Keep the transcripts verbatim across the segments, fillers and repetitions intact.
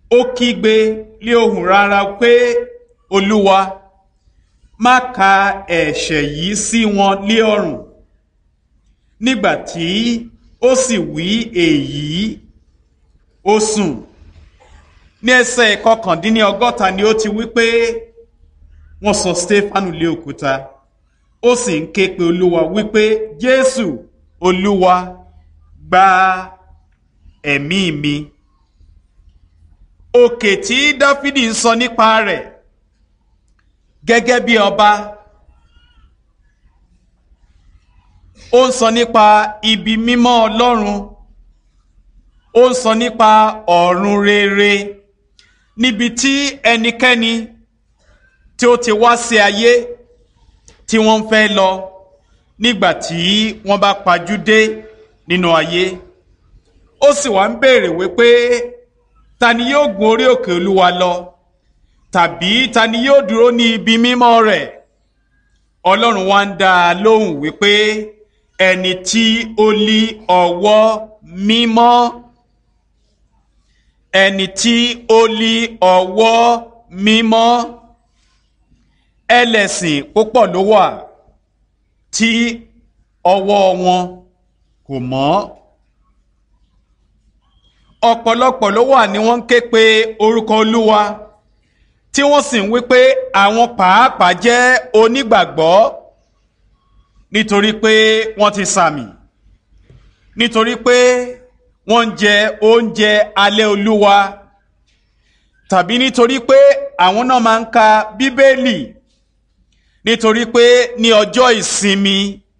ó kígbe lé ohùn rara pé Olúwa má ka ẹ̀ṣẹ̀ yìí sí wọn lé ọrùn. Nígbà tí ó sì wí èyí, ó sùn. Ní ẹsẹ̀ kọkàndínlọ́gọ́ta ni ó ti wí pé wọ́n sọ Stefanu lé òkúta, ó sì ń ké pe Olúwa wípé Jésù Olúwa gba ẹ̀mí mi. Òkè tí Dáfídì ń sọ nípa rẹ̀ gẹ́gẹ́ bí ọba, ó ń sọ nípa ibi mímọ́ Ọlọ́run, ó ń sọ nípa ọ̀run rere níbi tí ẹnikẹ́ni tí ó ti wá sí ayé tí wọ́n ń fẹ́ lọ nígbà tí wọ́n bá pajú dé nínú ayé. Ó sì wá ń béèrè wípé ta ni yóò gun orí òkè Olúwa lọ, tàbí ta ni yóò dúró ní ibi mímọ́ rẹ̀? Ọlọ́run wá ń dá a lóhùn wípé ẹni tí ó ní ọwọ́ mímọ́, ẹni tí ó ní ọwọ́ mímọ́. Ẹlẹ́sìn púpọ̀ ló wà tí ọwọ́ wọn kò mọ́. Ọ̀pọ̀lọpọ̀ ló wà ní wọ́n ń ké pe orúkọ Olúwa tí wọ́n sì ń wí pé àwọn pàápàá jẹ́ onígbàgbọ́ nítorí pé wọ́n ti sàmì, nítorí pé wọ́n ń jẹ oúnjẹ alẹ́ Olúwa, tàbí nítorí pé àwọn náà máa ń ka Bíbélì, nítorí pé ní ọjọ́ ìsinmi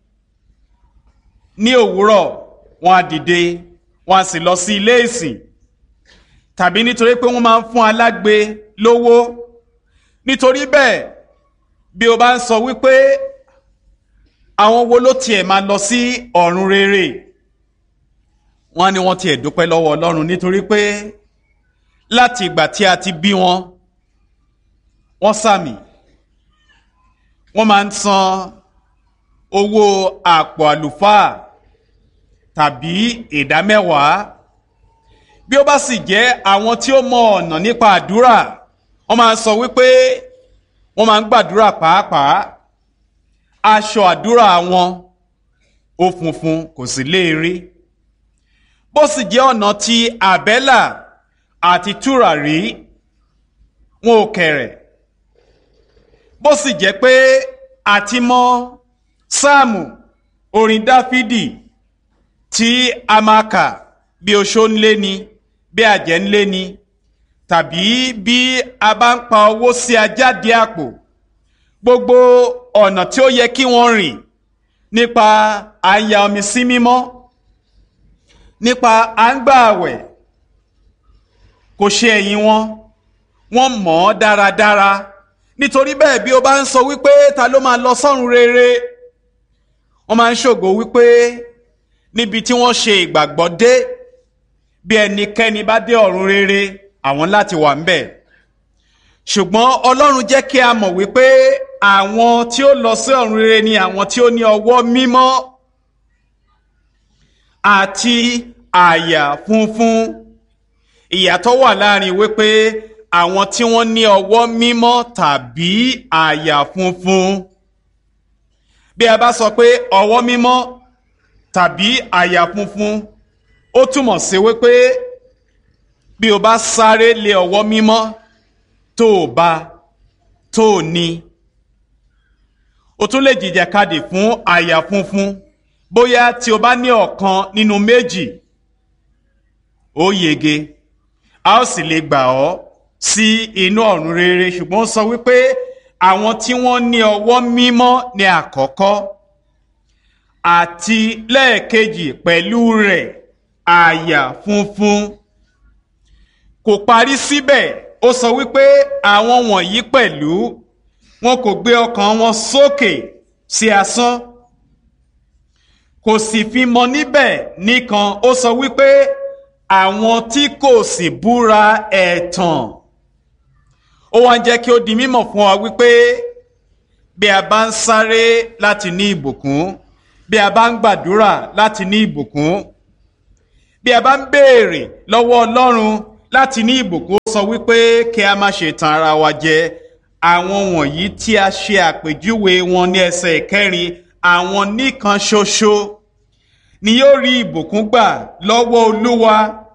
ní òwúrọ̀ wọ́n á dìde wọ́n á sì lọ sí ilé ìsìn, tàbí nítorí pé wọ́n máa ń fún alágbe lówó. Nítorí bẹ́ẹ̀, bí o bá ń sọ wípé àwọn wo ló tiẹ̀ máa lọ sí ọ̀run rere, wọ́n ní wọ́n tiẹ̀ dúpẹ́ lọ́wọ́ Ọlọ́run nítorí pé láti ìgbà tí a ti bí wọn, wọ́n sàmì, wọ́n máa ń san owó àpò àlùfáà tàbí ìdámẹ́wàá. Bí ó bá sì jẹ́ àwọn tí ó mọ ọ̀nà nípa àdúrà, wọ́n máa ń sọ wípé wọ́n máa ń gbàdúrà pàápàá, aṣọ àdúrà wọn ó funfun kò sì léèrí. Bó sì jẹ́ ọ̀nà ti àbẹ́là àti tùràrí, wọn ò kẹ̀rẹ̀. Bó sì jẹ́ pé àti mọ sáàmù, orin Dáfídì tí a máa kà bí oṣó ń lé ni, bí àjẹ́ ń lé ni, tàbí bí a bá ń pa owó sí ajáde àpò, gbogbo ọ̀nà tí ó yẹ kí wọ́n rìn nípa à ń ya omi sí mímọ́, nípa à ń gbà àwẹ̀, kò ṣe ẹ̀yìn wọn, wọ́n mọ̀ ọ́ dáradára. Nítorí bẹ́ẹ̀, bí ó bá ń sọ wípé ta ló máa lọ sọ́run rere, wọ́n máa ń ṣògo wípé níbi tí wọ́n ṣe ìgbàgbọ́ dé, bí ẹnikẹ́ni bá dé ọ̀run rere, àwọn láti wà ń bẹ̀. Ṣùgbọ́n Ọlọ́run jẹ́ kí a mọ̀ wípé àwọn tí ó lọ sí ọ̀run rere ni àwọn tí ó ní ọwọ́ mímọ́ àti àyà funfun. Ìyàtọ̀ wà láàrin wípé àwọn tí wọ́n ní ọwọ́ mímọ́ tàbí àyà funfun. Bí a bá sọ pé ọwọ́ mímọ́ tàbí àyà funfun, ó túmọ̀ sí wípé bí o bá sáré lé ọwọ́ mímọ́ tó o bá tó o ní, o tún lè jìjàkadì fún àyà funfun. Bóyá tí o bá ní ọ̀kan nínú méjì, ó yege, a ó sì lè gbà ọ́ sí inú ọ̀run rere. Ṣùgbọ́n ó sọ wípé àwọn tí wọ́n ní ọwọ́ mímọ́ ní àkọ́kọ́, àti lẹ́ẹ̀kejì pẹ̀lú rẹ̀ àyà funfun. Kò parí síbẹ̀, ó sọ wípé àwọn wọ̀nyí pẹ̀lú wọn kò gbé ọkàn wọn sókè sí asán, kò sì fi mọ níbẹ̀ nìkan. Ó sọ wípé àwọn tí kò sì búra ẹ̀tàn. Ó wá ń jẹ́ kí ó di mímọ̀ fún wa wípé bí a bá ń sáré láti ní ìbùkún, bí a bá ń gbàdúrà láti ní ìbùkún, bí a bá ń béèrè lọ́wọ́ Ọlọ́run láti ní ìbùkún, sọ wípé kí a má ṣe tan ara wa jẹ, àwọn wọ̀nyí tí a ṣe àpèjúwe wọn ní ẹsẹ̀ ìkẹrin, àwọn nìkan ṣoṣo ni yóò rí ìbùkún gbà lọ́wọ́ Olúwa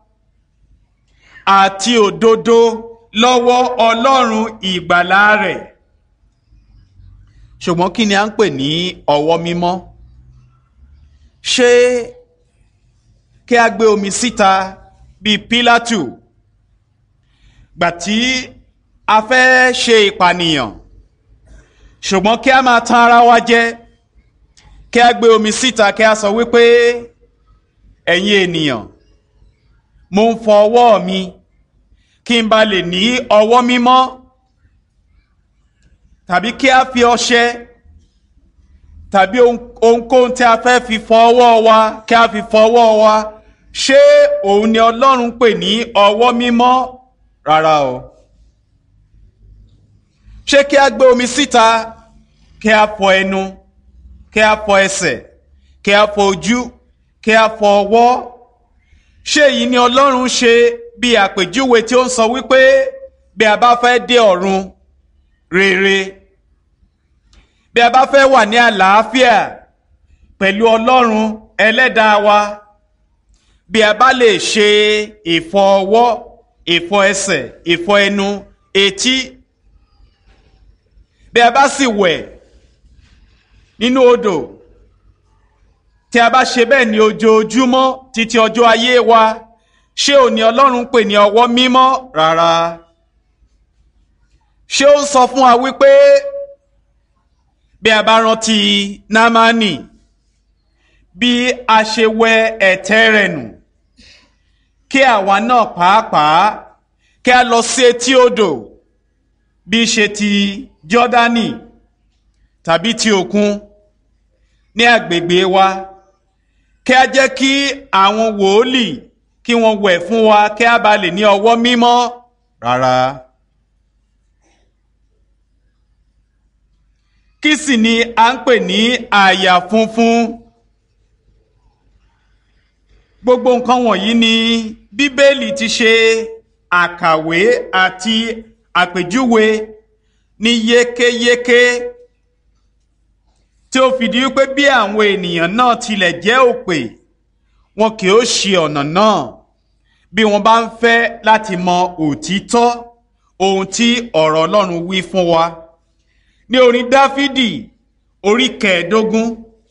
àti òdodo lọ́wọ́ Ọlọ́run ìgbàlà rẹ̀. Ṣùgbọ́n kí ni a ń pè ní ọwọ́ mímọ́? Ṣé kí a gbé omi síta bíi Pílátù gbà tí a fẹ́ ṣe ìpànìyàn, ṣùgbọ́n kí a máa tan ara wa jẹ, kí a gbé omi síta kí a sọ wípé ẹ̀yin ènìyàn, mo ń fọ ọwọ́ mi kí n bá lè ní ọwọ́ mímọ́, tàbí kí a fi ọṣẹ tàbí ohunkóhun tí a fẹ́ fi fọ ọwọ́ wa kí a fi fọ ọwọ́ wa. Ṣé òun ni Ọlọ́run pè ní ọwọ́ mímọ́? Rárá o. Ṣé kí a gbé omi síta kí a fọ ẹnu, kí a fọ ẹsẹ̀, kí a fọ ojú, kí a fọ ọwọ́? Ṣé èyí ni Ọlọ́run ṣe bí àpèjúwe tí ó ń sọ wípé bí a bá fẹ́ dé ọ̀run rere, bí a bá fẹ́ wà ní àlàáfíà pẹ̀lú Ọlọ́run ẹlẹ́dàá wa, bí a bá lè ṣe ìfọ ọwọ́, ìfọ ẹsẹ̀, ìfọ ẹnu, etí, bí a bá sì wẹ̀ nínú odò, tí a bá ṣe bẹ́ẹ̀ ní ojoojúmọ́ títí ọjọ́ ayé wa, ṣé òní Ọlọ́run pè ní ọwọ́ mímọ́? Rárá. Ṣé ó ń sọ fún wa wípé bí a bá rántí Námánì, bí a ṣe wẹ ẹ̀tẹ̀ rẹ̀ nù, kí àwa náà pàápàá kí a lọ sí etí odò, bí ṣe ti Jọ́dánì tàbí ti òkun ní agbègbè wa, kí a jẹ́ kí àwọn wòólì kí wọ́n wẹ̀ fún wa kí a bá lè ní ọwọ́ mímọ́? Rárá. Kí sì ni a ń pè ní àyà funfun? Gbogbo nǹkan wọ̀nyí ni Bíbélì ti ṣe àkàwé àti àpèjúwe ní yékéyéké, tí ó fìdí wípé bí àwọn ènìyàn náà tilẹ̀ jẹ́ òpè, wọn kì ó ṣì ọ̀nà náà bí wọ́n bá ń fẹ́ láti mọ òtítọ́ ohun tí ọ̀rọ̀ Ọlọ́run wí fún wa. Ní orin Dáfídì orí kẹẹ̀ẹ́dógún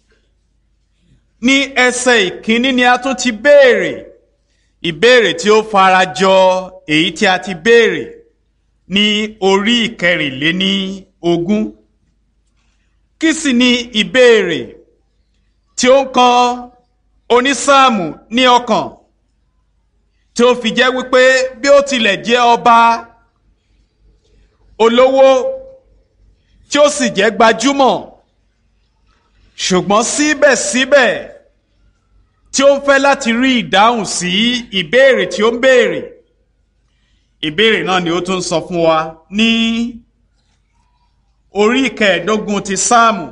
ní ẹsẹ̀ ìkíní ni a tún ti béèrè ìbéèrè tí ó farajọ èyí tí a ti béèrè ní orí ìkẹrìnléní ogún. Kí sì ni ìbéèrè tí ó ń kan onísáàmù ní ọkàn, tí ó fi jẹ́ wípé bí ó tilẹ̀ jẹ́ ọba olówó tí ó sì jẹ́ gbajúmọ̀, ṣùgbọ́n síbẹ̀síbẹ̀ tí ó ń fẹ́ láti rí ìdáhùn sí ìbéèrè tí ó ń béèrè. Ìbéèrè náà ni ó tún sọ fún wa ní orí kẹẹ̀ẹ́dógún ti Sáàmù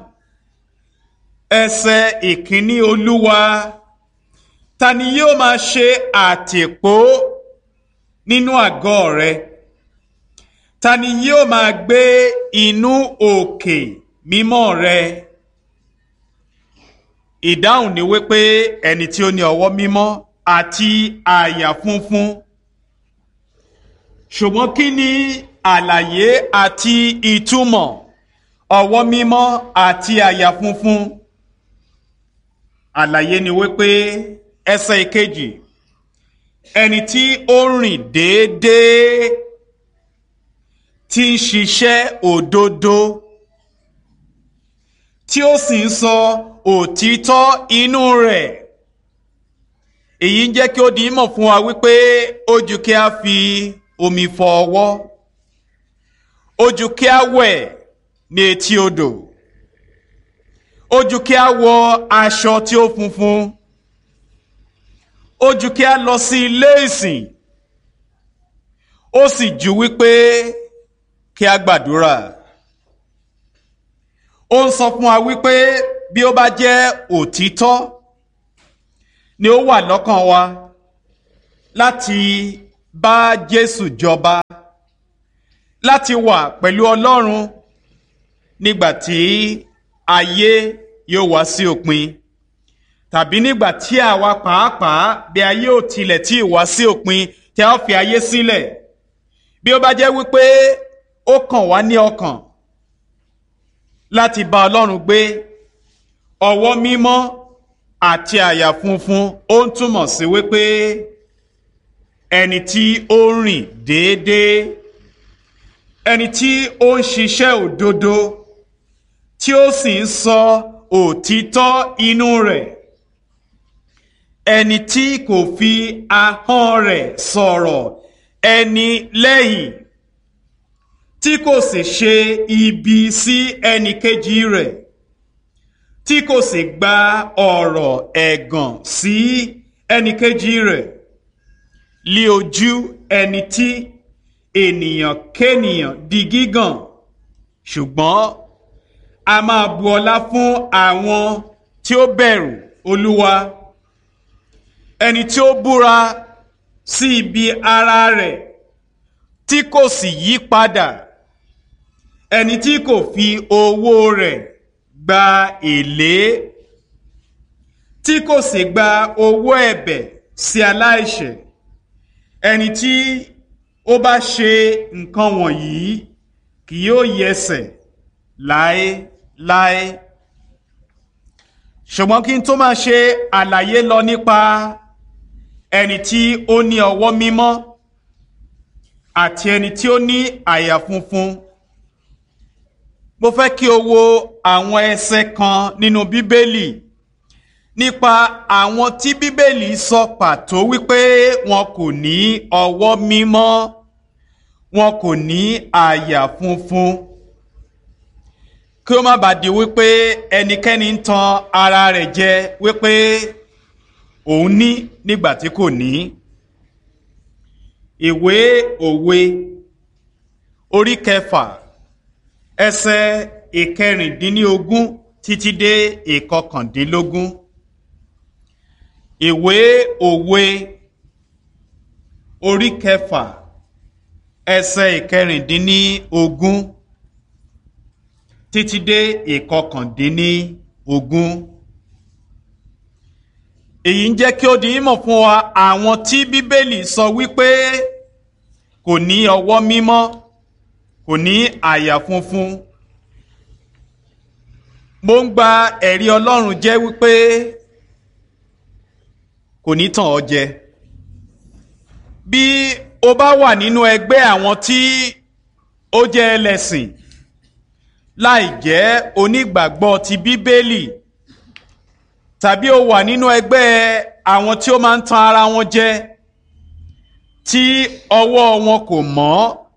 ẹsẹ̀ ìkíní: Olúwa, ta ni yóò máa ṣe àtìpó nínú àgọ́ rẹ? Ta ni yóò máa gbé inú òkè mímọ́ rẹ? Ìdáhùn ni wípé ẹni tí ó ní ọwọ́ mímọ́ àti àyà funfun. Ṣùgbọ́n kí ni àlàyé àti ìtumọ̀ ọwọ́ mímọ́ àti àyà funfun? Àlàyé ni wípé ẹsẹ̀ ìkejì, ẹni tí ó rìn déédéé, tí ń ṣiṣẹ́ òdodo, tí ó sì ń sọ òtítọ́ inú rẹ̀. Èyí ń jẹ́ kí ó di mọ̀ fún wa wípé ó jù kí a fi omi fọ ọwọ́, ó jù kí a wẹ̀ ní etí odò, ó jù kí a wọ aṣọ tí ó funfun, ó jù kí a lọ sí ilé ìsìn, ó sì jù wípé kí a gbàdúrà. Ó ń sọ fún wa wípé bí ó bá jẹ́ òtítọ́ ni ó wà lọ́kàn wa láti bá Jésù jọba, láti wà pẹ̀lú Ọlọ́run nígbà tí ayé yóò wá sí òpin, tàbí nígbà tí àwa pàápàá bí ayé ò tilẹ̀ tí ì wá sí òpin tí a ó fi ayé sílẹ̀. Bí ó bá jẹ́ wípé ó kàn wá ní ọkàn láti bá Ọlọ́run gbé, ọwọ́ mímọ́ àti àyà funfun ó ń túmọ̀ sí wípé ẹni tí ó ń rìn déédéé, ẹni tí ó ń ṣiṣẹ́ òdodo, tí ó sì ń sọ òtítọ́ inú rẹ̀, ẹni tí kò fi ahọ́n rẹ̀ sọ̀rọ̀ ẹni lẹ́yìn, tí kò sì ṣe ibi sí ẹnì kejì rẹ̀, tí kò sì gba ọ̀rọ̀ ẹ̀gàn sí ẹnì kejì rẹ̀, lí ojú ẹni tí ènìyàn kénìyàn di gígàn, ṣùgbọ́n a máa bu ọlá fún àwọn tí ó bẹ̀rù Olúwa, ẹni tí ó búra sí ibi ara rẹ̀ tí kò sì yí padà, ẹni tí kò fi owó rẹ̀ gba èlé, tí kò sì gba owó ẹ̀bẹ̀ sí aláìṣẹ̀, ẹni tí ó bá ṣe nǹkan wọ̀nyí kì yóò yẹsẹ̀ láéláé. Ṣùgbọ́n kí n tó máa ṣe àlàyé lọ nípa ẹni tí ó ní ọwọ́ mímọ́ àti ẹni tí ó ní àyà funfun, mo fẹ́ kí o wo àwọn ẹsẹ̀ kan nínú Bíbélì nípa àwọn tí Bíbélì sọ pàtó wípé wọn kò ní ọwọ́ mímọ́, wọn kò ní àyà funfun, kí ó má bàa di wípé ẹnikẹ́ni ń tan ara rẹ̀ jẹ wípé òun ní nígbà tí kò ní. Ìwé Òwe orí kẹfà ẹsẹ̀ ìkẹrìndínlógún títí dé ìkọkàndínlógún. Ìwé Òwe orí kẹfà ẹsẹ̀ ìkẹrìndínlógún títí dé ìkọkàndínlógún. Èyí ń jẹ́ kí ó di mímọ̀ fún wa àwọn tí Bíbélì sọ wípé kò ní ọwọ́ mímọ́, kò ní àyà funfun. Mo ń gba ẹ̀rí Ọlọ́run jẹ́ wípé kò ní tàn ọ́ jẹ. Bí o bá wà nínú ẹgbẹ́ àwọn tí ó jẹ́ ẹlẹ́sìn láì jẹ́ onígbàgbọ́ ti Bíbélì, tàbí o wà nínú ẹgbẹ́ àwọn tí ó máa ń tan ara wọn jẹ, tí ọwọ́ wọn kò mọ́,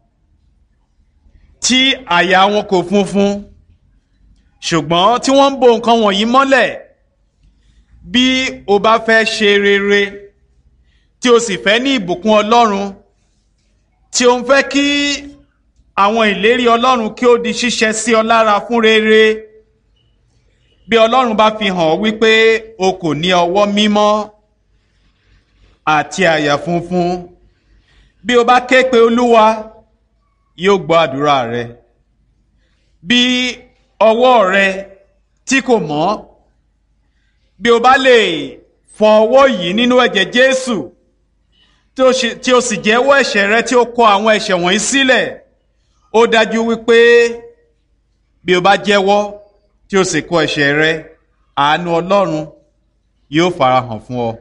tí àyà wọn kò funfun, ṣùgbọ́n tí wọ́n ń bo nǹkan wọ̀nyí mọ́lẹ̀, bí o bá fẹ́ ṣe rere, tí o sì fẹ́ ní ìbùkún Ọlọ́run, tí o ń fẹ́ kí àwọn ìlérí Ọlọ́run kí ó di ṣíṣẹ sí ọ lára fún rere, bí Ọlọ́run bá fi hàn wípé o kò ní ọwọ́ mímọ́ àti àyà funfun, bí o bá ké pe Olúwa, yóò gbọ́ àdúrà rẹ. Bí ọwọ́ rẹ tí kò mọ́, bí o bá lè fọ ọwọ́ yìí nínú ẹ̀jẹ̀ Jésù, tí o sì jẹ́wọ́ ẹ̀ṣẹ̀ rẹ, tí o kọ àwọn ẹ̀ṣẹ̀ wọ̀nyí sílẹ̀, ó dájú wípé bí o bá jẹ́wọ́ tí o sì kọ ẹ̀ṣẹ̀ rẹ, àánú Ọlọ́run yóò farahàn fún ọ.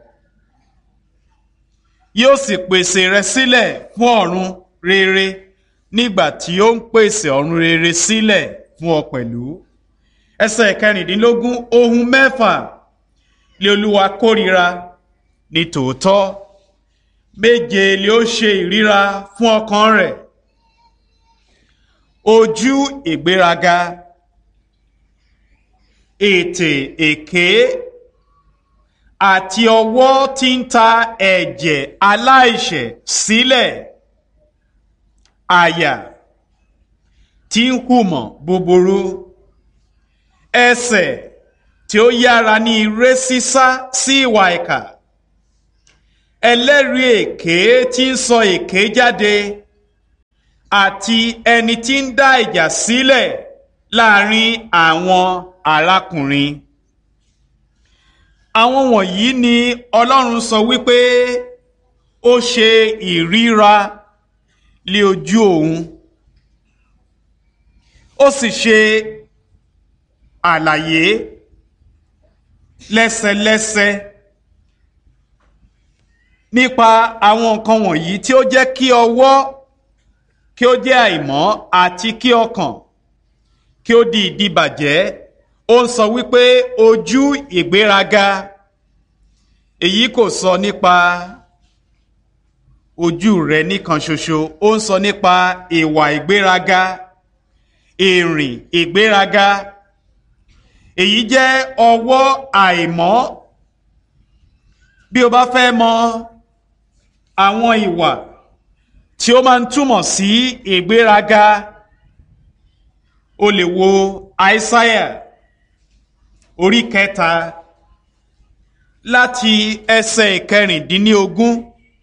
Yóò sì pèsè rẹ sílẹ̀ fún ọ̀run rere nígbà tí ó ń pèsè ọ̀run rere sílẹ̀ fún ọ pẹ̀lú. Ẹsẹ̀ kẹrìndínlógún, ohun mẹ́fà lé Olúwa kórìíra ní tòótọ́, méje lé ó ṣe ìríra fún ọkàn rẹ̀: ojú ìgbéraga, ètè èké, àti ọwọ́ tí ń ta ẹ̀jẹ̀ aláìṣẹ̀ sílẹ̀, àyà tí ń hùmọ̀ búburú, ẹsẹ̀ tí ó yára ní ire sísá sí ìwà ìkà, ẹlẹ́rìí èké tí ń sọ èké jáde àti ẹni tí ń dá ìjà sílẹ̀ láàrin àwọn arákùnrin. Àwọn wọ̀nyí ni Ọlọ́run sọ wípé ó ṣe ìríra lé ojú òun, ó sì ṣe àlàyé lẹ́sẹlẹ́sẹ nípa àwọn nǹkan wọ̀nyí tí ó jẹ́ kí ọwọ́ kí ó jẹ́ àìmọ́ àti kí ọkàn kí ó di ìdíbàjẹ́. Ó ń sọ wípé ojú ìgbéraga, èyí kò sọ nípa ojú rẹ nìkan ṣoṣo, ó ń sọ nípa ìwà ìgbéraga, ìrìn ìgbéraga. Èyí jẹ́ ọwọ́ àìmọ́. Bí o bá fẹ́ mọ àwọn ìwà tí ó máa ń túmọ̀ sí ìgbéraga, o lè wo Aísáyà orí kẹta láti ẹsẹ̀ ìkẹrìndínlógún.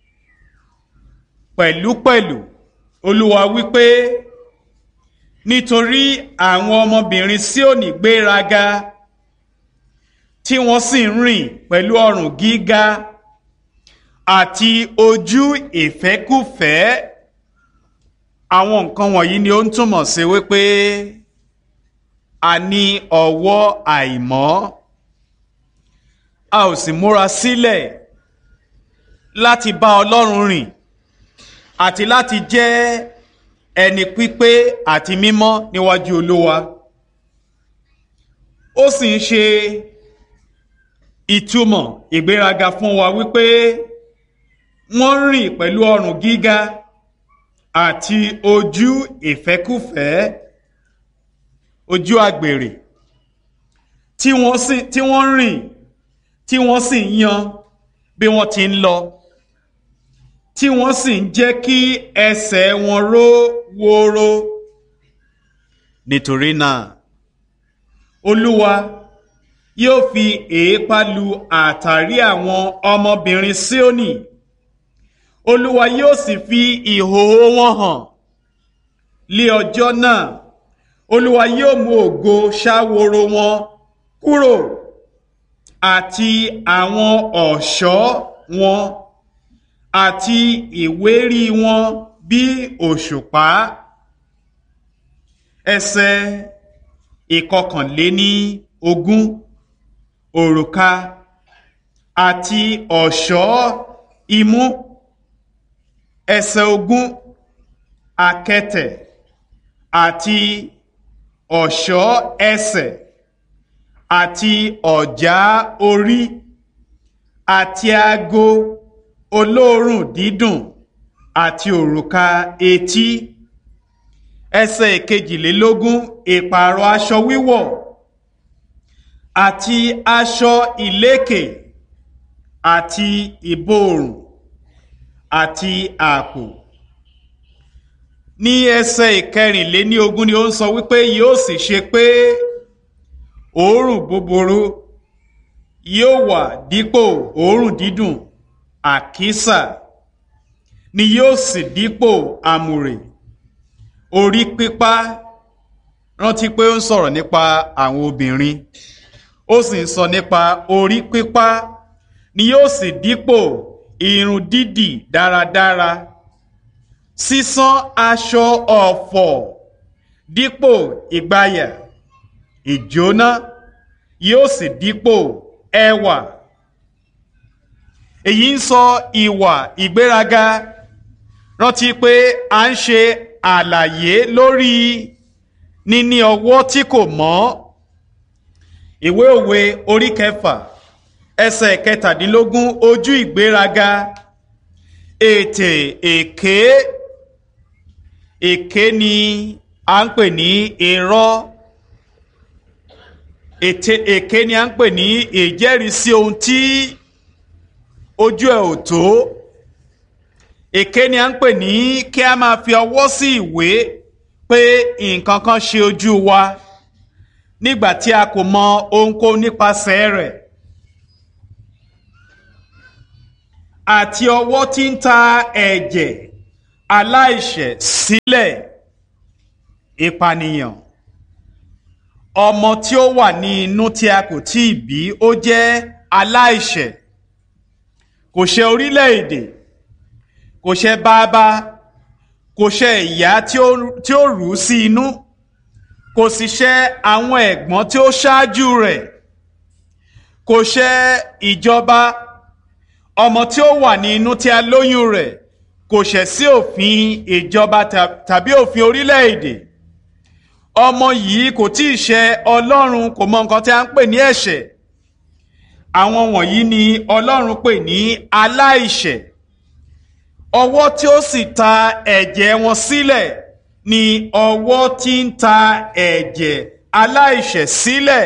Pẹ̀lúpẹ̀lú Olúwa wípé, nítorí àwọn ọmọbìnrin Síónì gbéraga tí wọ́n sì ń rìn pẹ̀lú ọrùn gíga àti ojú ìfẹ́kúfẹ̀ẹ́. Àwọn nǹkan wọ̀nyí ni ó ń túmọ̀ sí wípé a ní ọwọ́ àìmọ́, a ò sì múra sílẹ̀ láti bá Ọlọ́run rìn àti láti jẹ́ ẹni pípé àti mímọ́ níwájú Olúwa. Ó sì ń ṣe ìtumọ̀ ìgbéraga fún wa wípé wọ́n rìn pẹ̀lú ọrùn gíga àti ojú ìfẹ́kúfẹ̀ẹ́, ojú àgbèrè, tí wọ́n sì tí wọ́n rìn tí wọ́n sì ń yan bí wọ́n ti ń lọ, tí wọ́n sì ń jẹ́ kí ẹsẹ̀ wọn ró wóró. Nítorí náà Olúwa yóò fi èépá lu àtàrí àwọn ọmọbìnrin Síónì, Olúwa yóò sì fi ìhòhò wọn hàn lé ọjọ́ náà. Olúwa yóò mú ògo ṣáworo wọn kúrò àti àwọn ọ̀ṣọ́ wọn àti ìwérí wọn bí òṣùpá. Ẹsẹ̀ ìkọkànléní ogún. Òrùka àti ọ̀ṣọ́ imú. Ẹsẹ̀ ogún. Àkẹtẹ̀ àti ọ̀ṣọ́ ẹsẹ̀ àti ọ̀já orí àti ago olóòórùn dídùn àti òrùka etí. Ẹsẹ̀ ìkejìlélógún. Ìpààrọ̀ aṣọ wíwọ̀ àti aṣọ ìlékè àti ìborùn àti àpò. Ní ẹsẹ̀ ìkẹrìnléní ogún ni ó ń sọ wípé yóò sì ṣe pé òórùn búburú yóò wà dípò òórùn dídùn, àkísà ni yóò sì dípò àmùrè. Orí pípá, rántí pé ó ń sọ̀rọ̀ nípa àwọn obìnrin, ó sì ń sọ nípa orí pípá, ni yóò sì dípò irun dídì dáradára. Sísán aṣọ ọ̀fọ̀ dípò ìgbàyà, ìjóná yóò sì dípò ẹwà. Èyí ń sọ ìwà ìgbéraga. Rántí pé a ń ṣe àlàyé lórí níní ọwọ́ tí kò mọ́. Ìwé Òwe orí kẹfà ẹsẹ̀ kẹtàdínlógún. Ojú ìgbéraga, ètè èké. Èké ni a ń pè ní irọ́. Ètè èké ni a ń pè ní ìjẹ́rìísí ohun tí ojú ẹ̀ ò tó. Èké ni a ń pè ní kí a máa fi ọwọ́ sí ìwé pé nǹkan kan ṣe ojú wa nígbà tí a kò mọ ohunkóhun nípasẹ̀ rẹ̀. àti ọwọ́ tí ń ta ẹ̀jẹ̀ aláìṣẹ̀ sílẹ̀. Ìpànìyàn. Ọmọ tí ó wà ní inú tí a kò tí ì bí ó jẹ́ aláìṣẹ̀. Kò ṣẹ̀ orílẹ̀-èdè, kò ṣẹ̀ bàbá, kò ṣẹ̀ ìyá tí ó rù ú sí inú, kò sì ṣẹ̀ àwọn ẹ̀gbọ́n tí ó ṣáájú rẹ̀, kò ṣẹ̀ ìjọba. Ọmọ tí ó wà ní inú tí a lóyún rẹ̀ kò ṣẹ̀ sí òfin ìjọba tàbí òfin orílẹ̀-èdè. Ọmọ yìí kò tí ì ṣẹ̀ Ọlọ́run, kò mọ nǹkan tí a ń pè ní ẹ̀ṣẹ̀. Àwọn wọ̀nyí ni Ọlọ́run pè ní aláìṣẹ̀. Ọwọ́ tí ó sì ta ẹ̀jẹ̀ wọn sílẹ̀ ni ọwọ́ tí ń ta ẹ̀jẹ̀ aláìṣẹ̀ sílẹ̀.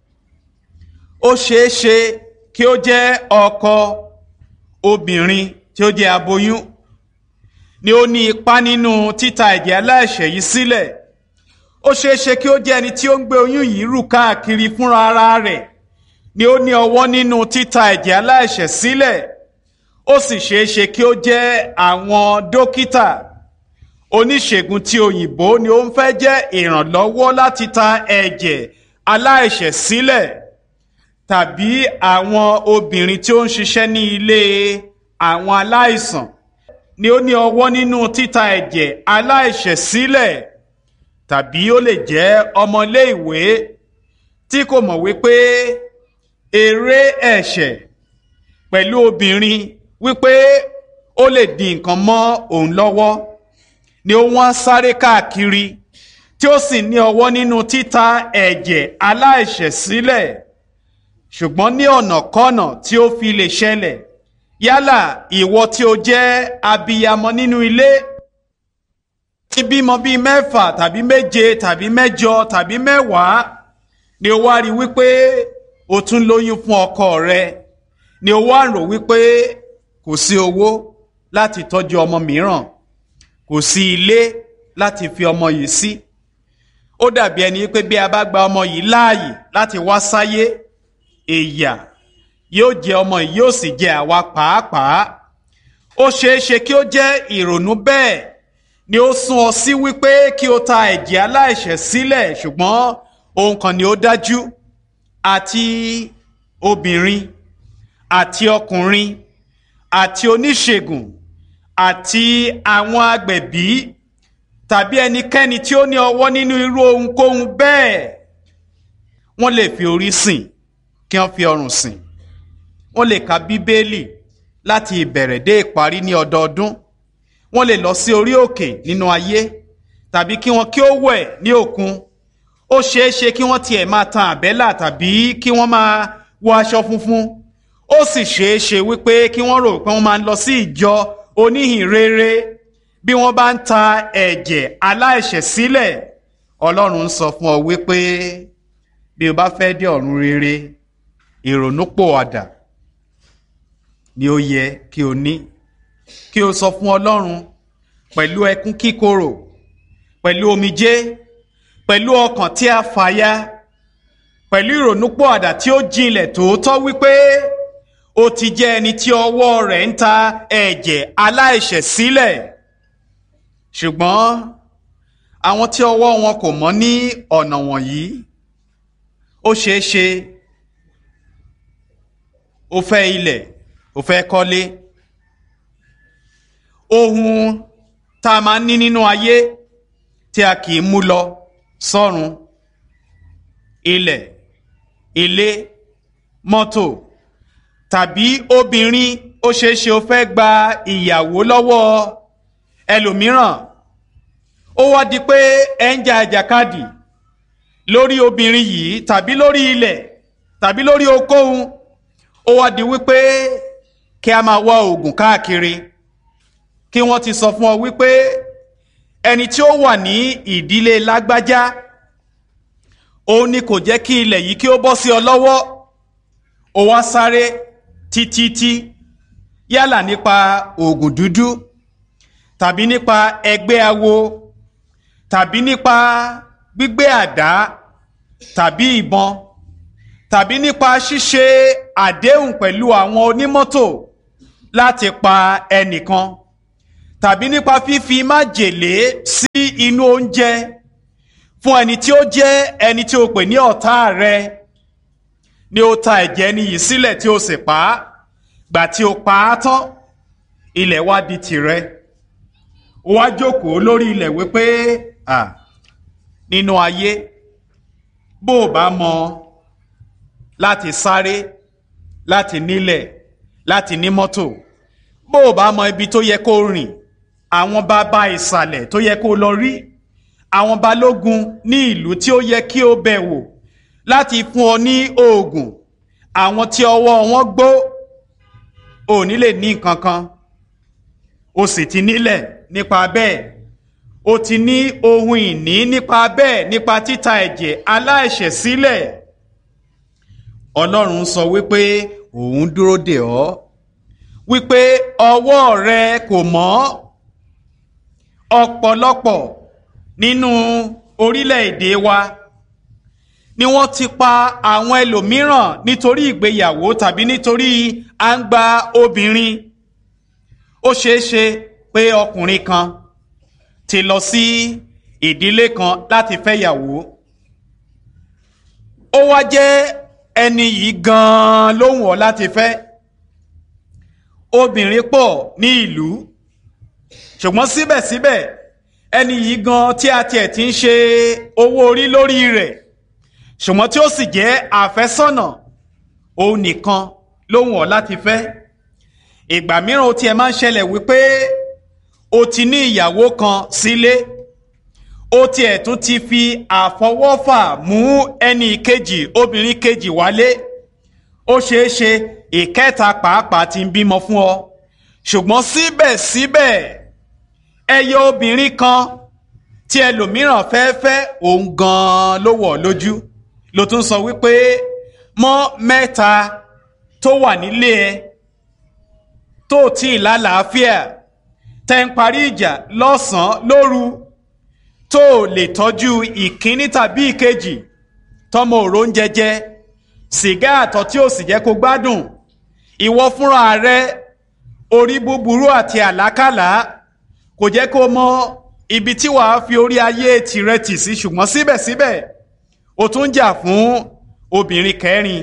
Ó ṣeé ṣe kí ó jẹ́ ọkọ obìnrin tí ó jẹ́ aboyún ni ó ní ipá nínú títa ẹ̀jẹ̀ aláìṣẹ̀ yìí sílẹ̀. Ó ṣeé ṣe kí ó jẹ́ ẹni tí ó ń gbé oyún yìí rù káàkiri fúnra ara rẹ̀ ni ó ní ọwọ́ nínú títa ẹ̀jẹ̀ aláìṣẹ̀ sílẹ̀. Ó sì ṣeé ṣe kí ó jẹ́ àwọn dókítà oníṣègùn tí òyìnbó ni ó ń fẹ́ jẹ́ ìrànlọ́wọ́ láti ta ẹ̀jẹ̀ aláìṣẹ̀ sílẹ̀, tàbí àwọn obìnrin tí ó ń ṣiṣẹ́ ní ilé àwọn aláìsàn ni ó ní ọwọ́ nínú títa ẹ̀jẹ̀ aláìṣẹ̀ sílẹ̀, tàbí ó lè jẹ́ ọmọlé ìwé tí kò mọ̀ wípé èrè ẹ̀ṣẹ̀ pẹ̀lú obìnrin wípé ó lè di nǹkan mọ́ òun lọ́wọ́ ni ó wọ́n sáré káàkiri tí ó sì ní ọwọ́ nínú títa ẹ̀jẹ̀ aláìṣẹ̀ sílẹ̀. Ṣùgbọ́n ní ọ̀nàkọ́nà tí ó fi lè ṣẹlẹ̀, yálà ìwọ tí ó jẹ́ abiyamọ nínú ilé tí bímọ bíi mẹ́fà tàbí méje tàbí mẹ́jọ tàbí mẹ́wàá ni ó wá rí wípé o tún lóyún fún ọkọ rẹ, ni ó wá rò wípé kò sí owó láti tọ́jú ọmọ mìíràn, kò sí ilé láti fi ọmọ yìí sí. Ó dàbí ẹni pé bí a bá gba ọmọ yìí láàyè láti wá sáyé, ìyà yóò jẹ ọmọ yìí yóò sì jẹ àwa pàápàá. Ó ṣeé ṣe kí ó jẹ́ ìrònú bẹ́ẹ̀ ni ó sún ọ sí wípé kí o ta ẹ̀jẹ̀ aláìṣẹ̀ sílẹ̀. Ṣùgbọ́n ohun kan ni ó dájú, àti obìnrin àti ọkùnrin àti oníṣègùn àti àwọn agbẹ̀bí tàbí ẹnikẹ́ni tí ó ní ọwọ́ nínú irú ohunkóhun bẹ́ẹ̀, wọ́n lè fi orí sìn kí wọ́n fi ọrùn sìn. Wọ́n lè ka Bíbélì láti ìbẹ̀rẹ̀ dé ìparí ní ọdọọdún. Wọ́n lè lọ sí orí òkè nínú ayé, tàbí kí wọ́n kí ó wẹ̀ ní òkun. Ó ṣeé ṣe kí wọ́n tiẹ̀ máa tan àbẹ́là tàbí kí wọ́n máa wọ aṣọ funfun. Ó sì ṣeé ṣe wípé kí wọ́n rò pé wọ́n máa ń lọ sí ìjọ oníhìnrere. Bí wọ́n bá ń ta ẹ̀jẹ̀ aláìṣẹ̀ sílẹ̀, Ọlọ́run ń sọ fún ọ wípé bí o bá fẹ́ dé ọ̀run rere, ìrònúpìwàdà ni ó yẹ kí o ní, kí o sọ fún Ọlọ́run pẹ̀lú ẹkún kíkorò, pẹ̀lú omijé, pẹ̀lú ọkàn tí a fàya, pẹ̀lú ìrònúpìwàdà tí ó jinlẹ̀ tòótọ́ wípé ó ti jẹ́ ẹni tí ọwọ́ rẹ̀ ń ta ẹ̀jẹ̀ aláìṣẹ̀ sílẹ̀. Ṣùgbọ́n àwọn tí ọwọ́ wọn kò mọ́ ní ọ̀nà wọ̀nyí, ó ṣeé ṣe ó fẹ́ ilẹ̀, ó fẹ́ kọ́lé. Ohun tá a máa ń ní nínú ayé tí a kì í mú lọ sọ́run, ilẹ̀, ilé, mọ́tò, tàbí obìnrin, ó ṣeé ṣe ó fẹ́ gba ìyàwó lọ́wọ́ ẹlòmíràn. Ó wá di pé ẹ ń jà àjàkadì lórí obìnrin yìí tàbí lórí ilẹ̀ tàbí lórí ohunkóhun. Ó wá di wípé kí a máa wá oògùn káàkiri, kí wọ́n ti sọ fún ọ wípé ẹni tí ó wà ní ìdílé lágbájá, òun ni kò jẹ́ kí ilẹ̀ yìí kí ó bọ́ sí ọ lọ́wọ́. Ó wá sáré títí yálà nípa oògùn dúdú tàbí nípa ẹgbẹ́ awo tàbí nípa gbígbé àdá tàbí ìbọn tàbí nípa ṣíṣe àdéhùn pẹ̀lú àwọn onímọ́tò láti pa ẹnìkan tàbí nípa fífi májèlé sí inú oúnjẹ fún ẹni tí ó jẹ́ ẹni tí o pè ní ọ̀tá rẹ, ni ó ta ẹ̀jẹ̀ ẹni yìí sílẹ̀ tí ó sì pa á. Gbà tí o pa á tán, ilẹ̀ wá di tìrẹ. Ó wá jókòó lórí ilẹ̀ wípé à nínú ayé bó o bá mọ láti sáré, láti nílẹ̀, láti ní mọ́tò, bó o bá mọ ibi tó yẹ kó rìn, àwọn bàbá ìsàlẹ̀ tó yẹ kó lọ rí, àwọn balógun ní ìlú tí ó yẹ kí o bẹ̀ wò láti fún ọ ní oògùn, àwọn tí ọwọ́ wọn gbó, ò ní lè ní nǹkan kan. O sì ti nílẹ̀ nípa bẹ́ẹ̀, o ti ní ohun ìní nípa bẹ́ẹ̀, nípa títa ẹ̀jẹ̀ aláìṣẹ̀ sílẹ̀. Ọlọ́run sọ wípé òun dúró dè ọ́, wípé ọwọ́ rẹ kò mọ́. Ọ̀pọ̀lọpọ̀ nínú orílẹ̀-èdè wa ni wọ́n ti pa àwọn ẹlòmíràn nítorí ìgbéyàwó tàbí nítorí à ń gba obìnrin. Ó ṣeé ṣe pé ọkùnrin kan ti lọ sí ìdílé kan láti fẹ́yàwó. Ó wá jẹ́ ẹni yìí gan-an ló wù ọ́ láti fẹ́. Obìnrin pọ̀ ní ìlú, ṣùgbọ́n síbẹ̀síbẹ̀ ẹni yìí gan tí a tiẹ̀ ti ń ṣe owó orí lórí rẹ̀, ṣùgbọ́n tí ó sì jẹ́ àfẹ́sọ́nà, òun nìkan ló wù ọ́ láti fẹ́. Ìgbà mìíràn ó tiẹ̀ máa ń ṣẹlẹ̀ wípé o ti ní ìyàwó kan sílé, ó tiẹ̀ tún ti fi àfọwọ́fà mú ẹni kejì, obìnrin kejì wálé. Ó ṣeé ṣe ìkẹta pàápàá ti ń bímọ fún ọ, ṣùgbọ́n síbẹ̀síbẹ̀ ẹyọ obìnrin kan tí ẹlòmíràn fẹ́ fẹ́, òun gan-an ló wọ̀ lójú. Ló tún sọ wípé mọ́ mẹ́ta tó wà nílé ẹ tó tí ì lálàáfíà, tẹ́ ń parí ìjà lọ́sàn-án lóru, tó lè tọ́jú ìkíní tàbí ìkejì, tọmọ òró ń jẹjẹ, sìgá àtọ̀ tí ó sì jẹ́ kó gbádùn, ìwọ fúnra rẹ orí búburú àti àlákàlà kò jẹ́ kó mọ ibi tí wàá fi orí ayé tìrẹ tì sí, ṣùgbọ́n síbẹ̀síbẹ̀ o tún jà fún obìnrin kẹrin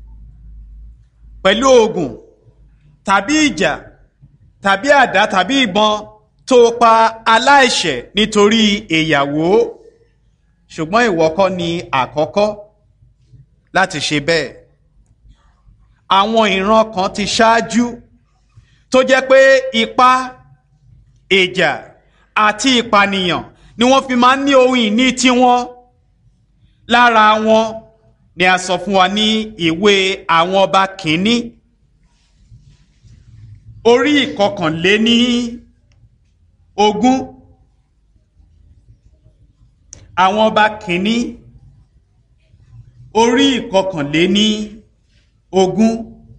pẹ̀lú oògùn tàbí ìjà tàbí àdá tàbí ìbọn tó pa aláìṣẹ̀ nítorí ìyàwó. Ṣùgbọ́n ìwọ kọ́ ni àkọ́kọ́ láti ṣe bẹ́ẹ̀. Àwọn ìran kan ti ṣáájú tó jẹ́ pé ipá, ìjà àti ìpànìyàn ni wọ́n fi máa ń ní ohun ìní tiwọn. Lára wọn ni a sọ fún wa ní ìwé àwọn ọba kìíní orí ìkọkànléní ogún. Àwọn ọba kìíní orí ìkọkànléní ogún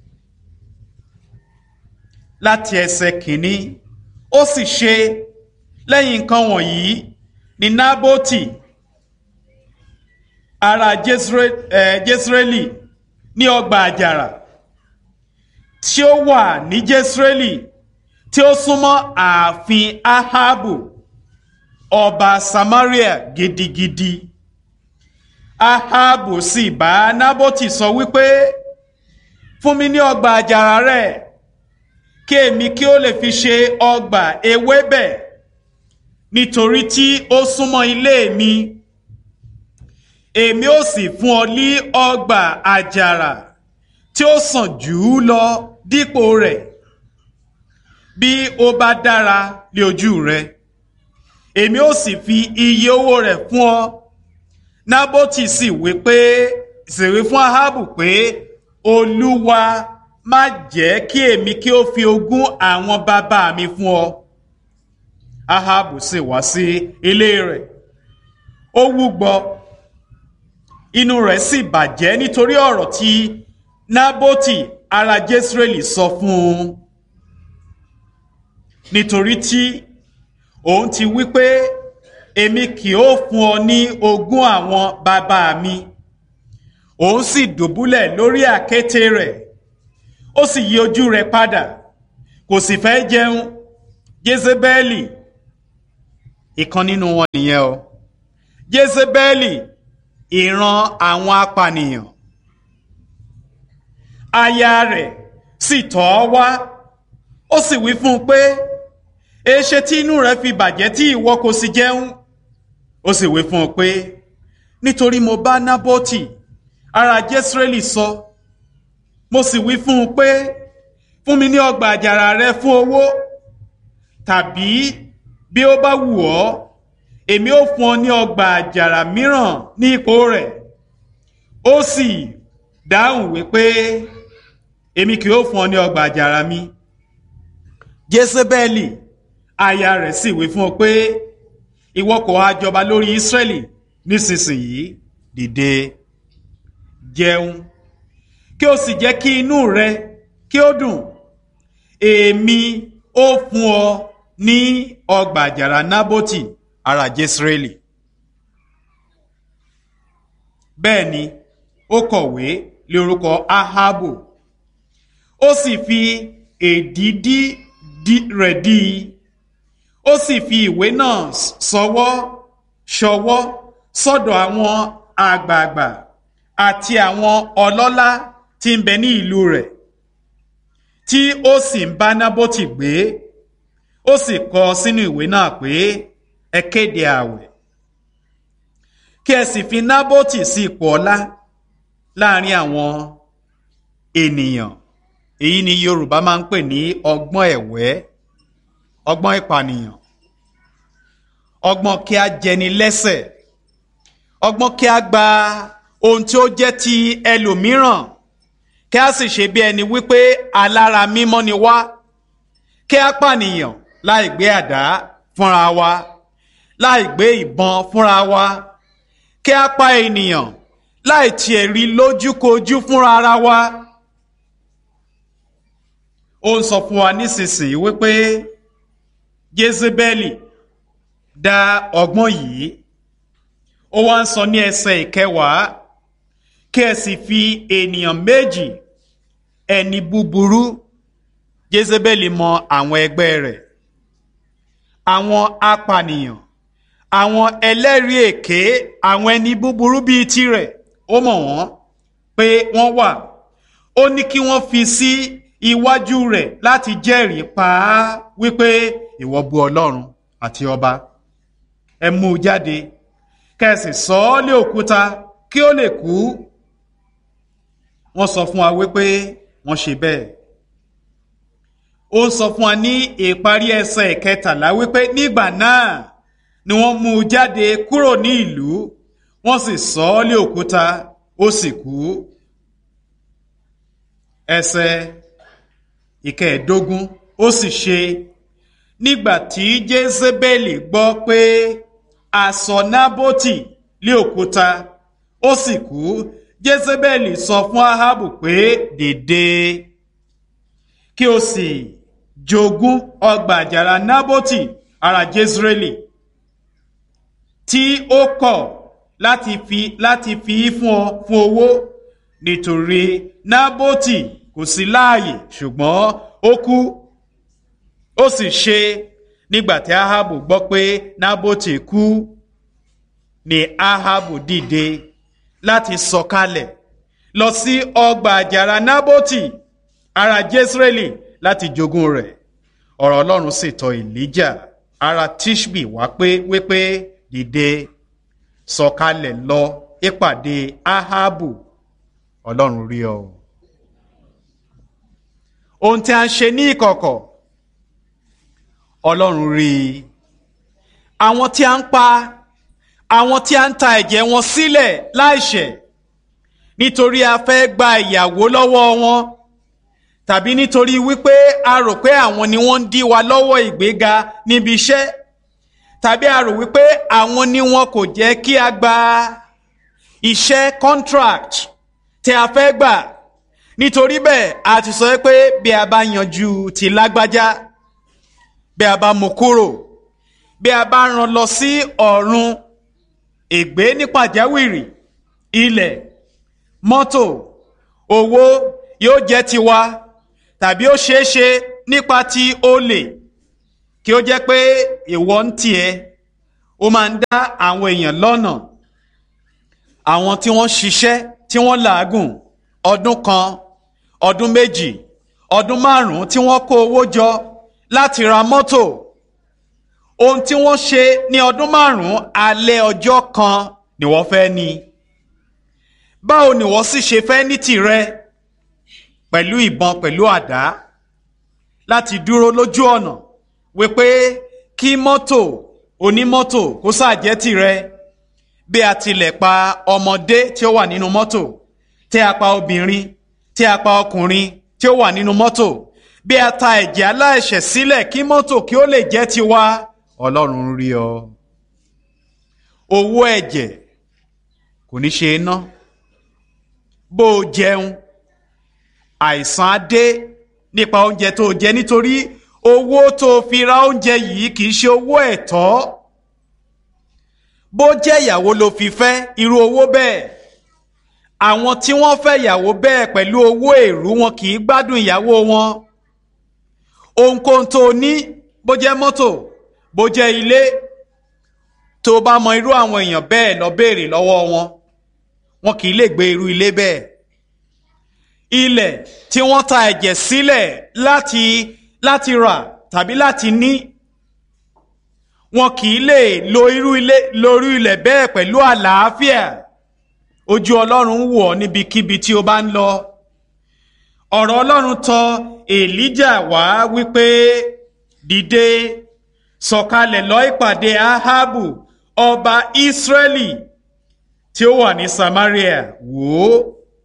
láti ẹsẹ̀ kìíní. Ó sì ṣe lẹ́yìn nǹkan wọ̀nyí ni Nábótì ará Jesreeli ní ọgbà àjàrà tí ó wà ní Jesreeli, tí ó súnmọ́ ààfin Ahabu ọba Samaria gidigidi. Ahabu sì bá Nábótì sọ wípé, fún mi ní ọgbà àjàrà rẹ̀, kí èmi kí ó lè fi ṣe ọgbà ewébẹ̀, nítorí tí ó súnmọ́ ilé mi. Èmi ó sì fún ọ ní ọgbà àjàrà tí ó sàn jù ú lọ dípò rẹ̀, bí ó bá dára lé ojú rẹ. Èmi ó sì fi iye owó rẹ̀ fún ọ. Nábótì sì wí pé sì wí fún Ahabu pé, Olúwa má jẹ́ kí èmi kí ó fi ogún àwọn bàbá mi fún ọ. Ahabu sì wá sí ilé rẹ̀, ó wúgbọ, inú rẹ̀ sì bàjẹ́ nítorí ọ̀rọ̀ tí Nábótì ará Jesreeli sọ fún un, nítorí tí òun ti wí pé, èmi kì ó fún ọ ní ogún àwọn bàbá mi. Òun sì dùbúlẹ̀ lórí àkéte rẹ̀, ó sì yí ojú rẹ̀ padà, kò sì fẹ́ jẹun. Jésébẹ́lì ìkan nínú wọn nìyẹn o. Jésébẹ́lì ìran àwọn apànìyàn. Aya rẹ̀ sì tọ̀ ọ́ wá, ó sì wí fún un pé èéṣe tí inú rẹ̀ fi bàjẹ́ tí ìwọ kò sì jẹun. Ó sì wí fún un pé nítorí mo bá Nábótì ará Jésírẹ́lì sọ, mo sì wí fún un pé fún mi ní ọgbà àjàrà rẹ fún owó, tàbí bí ó bá wù ọ́ èmi ó fún ọ ní ọgbà àjàrà mìíràn ní ipò rẹ̀. Ó sì dáhùn wípé èmi kì yóò fún ọ ní ọgbà àjàrà mi. Jésébẹ́lì aya rẹ̀ sì wí fún ọ pé ìwọ kò wá jọba lórí Ísírẹ́lì nísinsìnyí. Dìde, jẹun, kí o sì jẹ́ kí inú rẹ kí ó dùn. Èmi ó fún ọ ní ọgbà àjàrà Nábótì ará Jésírẹ́lì. Bẹ́ẹ̀ ni ó kọ̀wé lé orúkọ Ahabu, ó sì fi èdìdì rẹ̀ dí i, ó sì fi ìwé náà sọwọ́ ṣọwọ́ sọ́dọ̀ àwọn àgbààgbà àti àwọn ọlọ́lá tí ń bẹ ní ìlú rẹ̀, tí ó sì ń bá Nábótì gbé. Ó sì kọ sínú ìwé náà pé ẹ kéde ààwẹ̀, kí ẹ sì fi Nábótì sí ipò ọlá láàrin àwọn ènìyàn. Èyí ni Yorùbá máa ń pè ní ọgbọ́n ẹ̀wẹ́, ọgbọ́n ìpànìyàn, ọgbọ́n kí a jẹni lẹ́sẹ̀, ọgbọ́n kí a gba ohun tí ó jẹ́ ti ẹlòmíràn, kí a sì ṣe bí ẹni wípé alára mímọ́ ni wá, kí a pànìyàn láì gbé àdá fúnra wa, láì gbé ìbọn fúnra wa, kí a pa ènìyàn láì tiẹ̀ rí lójúkojú fúnra ara wa. Ó ń sọ fún wa nísinsìnyí wípé Jésébẹ́lì dá ọgbọ́n yìí. Ó wá ń sọ ní ẹsẹ̀ ìkẹwàá, kí ẹ sì fi ènìyàn méjì, ẹni búburú. Jésébẹ́lì mọ àwọn ẹgbẹ́ rẹ̀, àwọn apànìyàn, àwọn ẹlẹ́rìí èké, àwọn ẹni búburú bíi tirẹ̀. Ó mọ̀ wọ́n pé wọ́n wà. Ó ní kí wọ́n fi sí iwájú rẹ̀ láti jẹ́rìí pa á wípé ìwọ bú Ọlọ́run àti ọba. Ẹ mú u jáde, kẹ́sì sọ ọ́ lé òkúta kí ó lè kú. Wọ́n sọ fún wa wípé wọ́n ṣe bẹ́ẹ̀. Ó sọ fún wa ní ìparí ẹsẹ̀ ìkẹtàlá wípé nígbà náà ni wọ́n mú u jáde kúrò ní ìlú, wọ́n sì sọ ọ́ lé òkúta, ó sì kú. Ẹsẹ̀ ìkẹẹ̀dógún, ó sì ṣe nígbà tí Jésébẹ́lì gbọ́ pé a sọ Nábótì lé òkúta, ó sì kú. Jésébẹ́lì sọ fún Ahabu pé dìde, kí o sì jogún ọgbà àjàrà Nábótì ará Jésírẹ́lì, tí ó kọ̀ láti fi láti fi fún ọ fún owó, nítorí Nábótì kò sí láàyè ṣùgbọ́n ó kú. Ó sì ṣe nígbà tí Ahabu gbọ́ pé Nábótì kú, ni Ahabu dìde láti sọ̀kalẹ̀ lọ sí ọgbà àjàrà Nábótì ará Jésírẹ́lì láti jogún rẹ̀. Ọ̀rọ̀ Ọlọ́run sì tọ̀ Èlíjà ará Tishbi wá pé wípé dìde, sọ̀kalẹ̀ lọ ìpàdé Ahabu, Ọlọ́run rí ọ. Ohun tí a ń ṣe ní ìkọ̀kọ̀, Ọlọ́run rí i. Àwọn tí a ń pa, àwọn tí a ń ta ẹ̀jẹ̀ wọn sílẹ̀ láìṣẹ̀ nítorí a fẹ́ gba ìyàwó lọ́wọ́ wọn, tàbí nítorí wípé a rò pé àwọn ni wọ́n ń dí wa lọ́wọ́ ìgbéga níbi iṣẹ́, tàbí a rò wípé àwọn ni wọn kò jẹ́ kí a gba iṣẹ́ contract tí a fẹ́ gbà. Nítorí bẹ́ẹ̀ a ti sọ pé bí a bá yanjú ti lágbájá, bí a bá mú kúrò, bí a bá rán lọ sí ọ̀run, ègbé ní pàjáwìrì, ilẹ̀, mọ́tò, owó yóò jẹ́ tiwa, tàbí ó ṣeé ṣe nípa ti olè kí ó jẹ́ pé ìwọ ń tiẹ̀ ó máa ń dá àwọn èèyàn lọ́nà, àwọn tí wọ́n ṣiṣẹ́ tí wọ́n làágùn ọdún kan ọdún méjì ọdún márùn-ún tí wọ́n kó owó jọ láti ra mọ́tò, ohun tí wọ́n ṣe ní ọdún márùn-ún alẹ́ ọjọ́ kan ni wọ́n fẹ́ ní. Báwo ni wọ́n sì ṣe fẹ́ ní tìrẹ pẹ̀lú ìbọn pẹ̀lú àdá láti dúró lójú ọ̀nà wípé kí mọ́tò onímọ́tò kó ṣàjẹ́ tìrẹ, bí a tilẹ̀ pa ọmọdé tí ó wà nínú mọ́tò, tí a pa obìnrin, tí a pa ọkùnrin tí ó wà nínú mọ́tò, bí a ta ẹ̀jẹ̀ aláìṣẹ̀ sílẹ̀ kí mọ́tò kí ó lè jẹ́ tiwa. Ọlọ́run rí ọ. Owó ẹ̀jẹ̀ kò ní ṣe é ná. Bó o jẹun, àìsàn á dé nípa oúnjẹ tó o jẹ, nítorí owó tó o fi ra oúnjẹ yìí kì í ṣe owó ẹ̀tọ́. Bó jẹ́ ìyàwó ló fi fẹ́ irú owó bẹ́ẹ̀, àwọn tí wọ́n fẹ́ ìyàwó bẹ́ẹ̀ pẹ̀lú owó èrú wọn kì í gbádùn ìyàwó wọn. Ohunkóhun tó o ní, bó jẹ́ mọ́tò, bó jẹ́ ilé, tó o bá mọ irú àwọn èèyàn bẹ́ẹ̀ lọ béèrè lọ́wọ́ wọn, wọn kì í lè gbé irú ilé bẹ́ẹ̀. Ilẹ̀ tí wọ́n ta ẹ̀jẹ̀ sílẹ̀ láti láti rà tàbí láti ní, wọn kì í lè lo irú ilé lórí ilẹ̀ bẹ́ẹ̀ pẹ̀lú àlàáfíà. Ojú Ọlọ́run wò ọ́ níbikíbi tí o bá ń lọ. Ọ̀rọ̀ Ọlọ́run tọ̀ Èlíjà wá wípé, dìde, sọ̀kalẹ̀ lọ ìpàdé Ahabu ọba Ísírẹ́lì tí ó wà ní Samaria. Wò ó,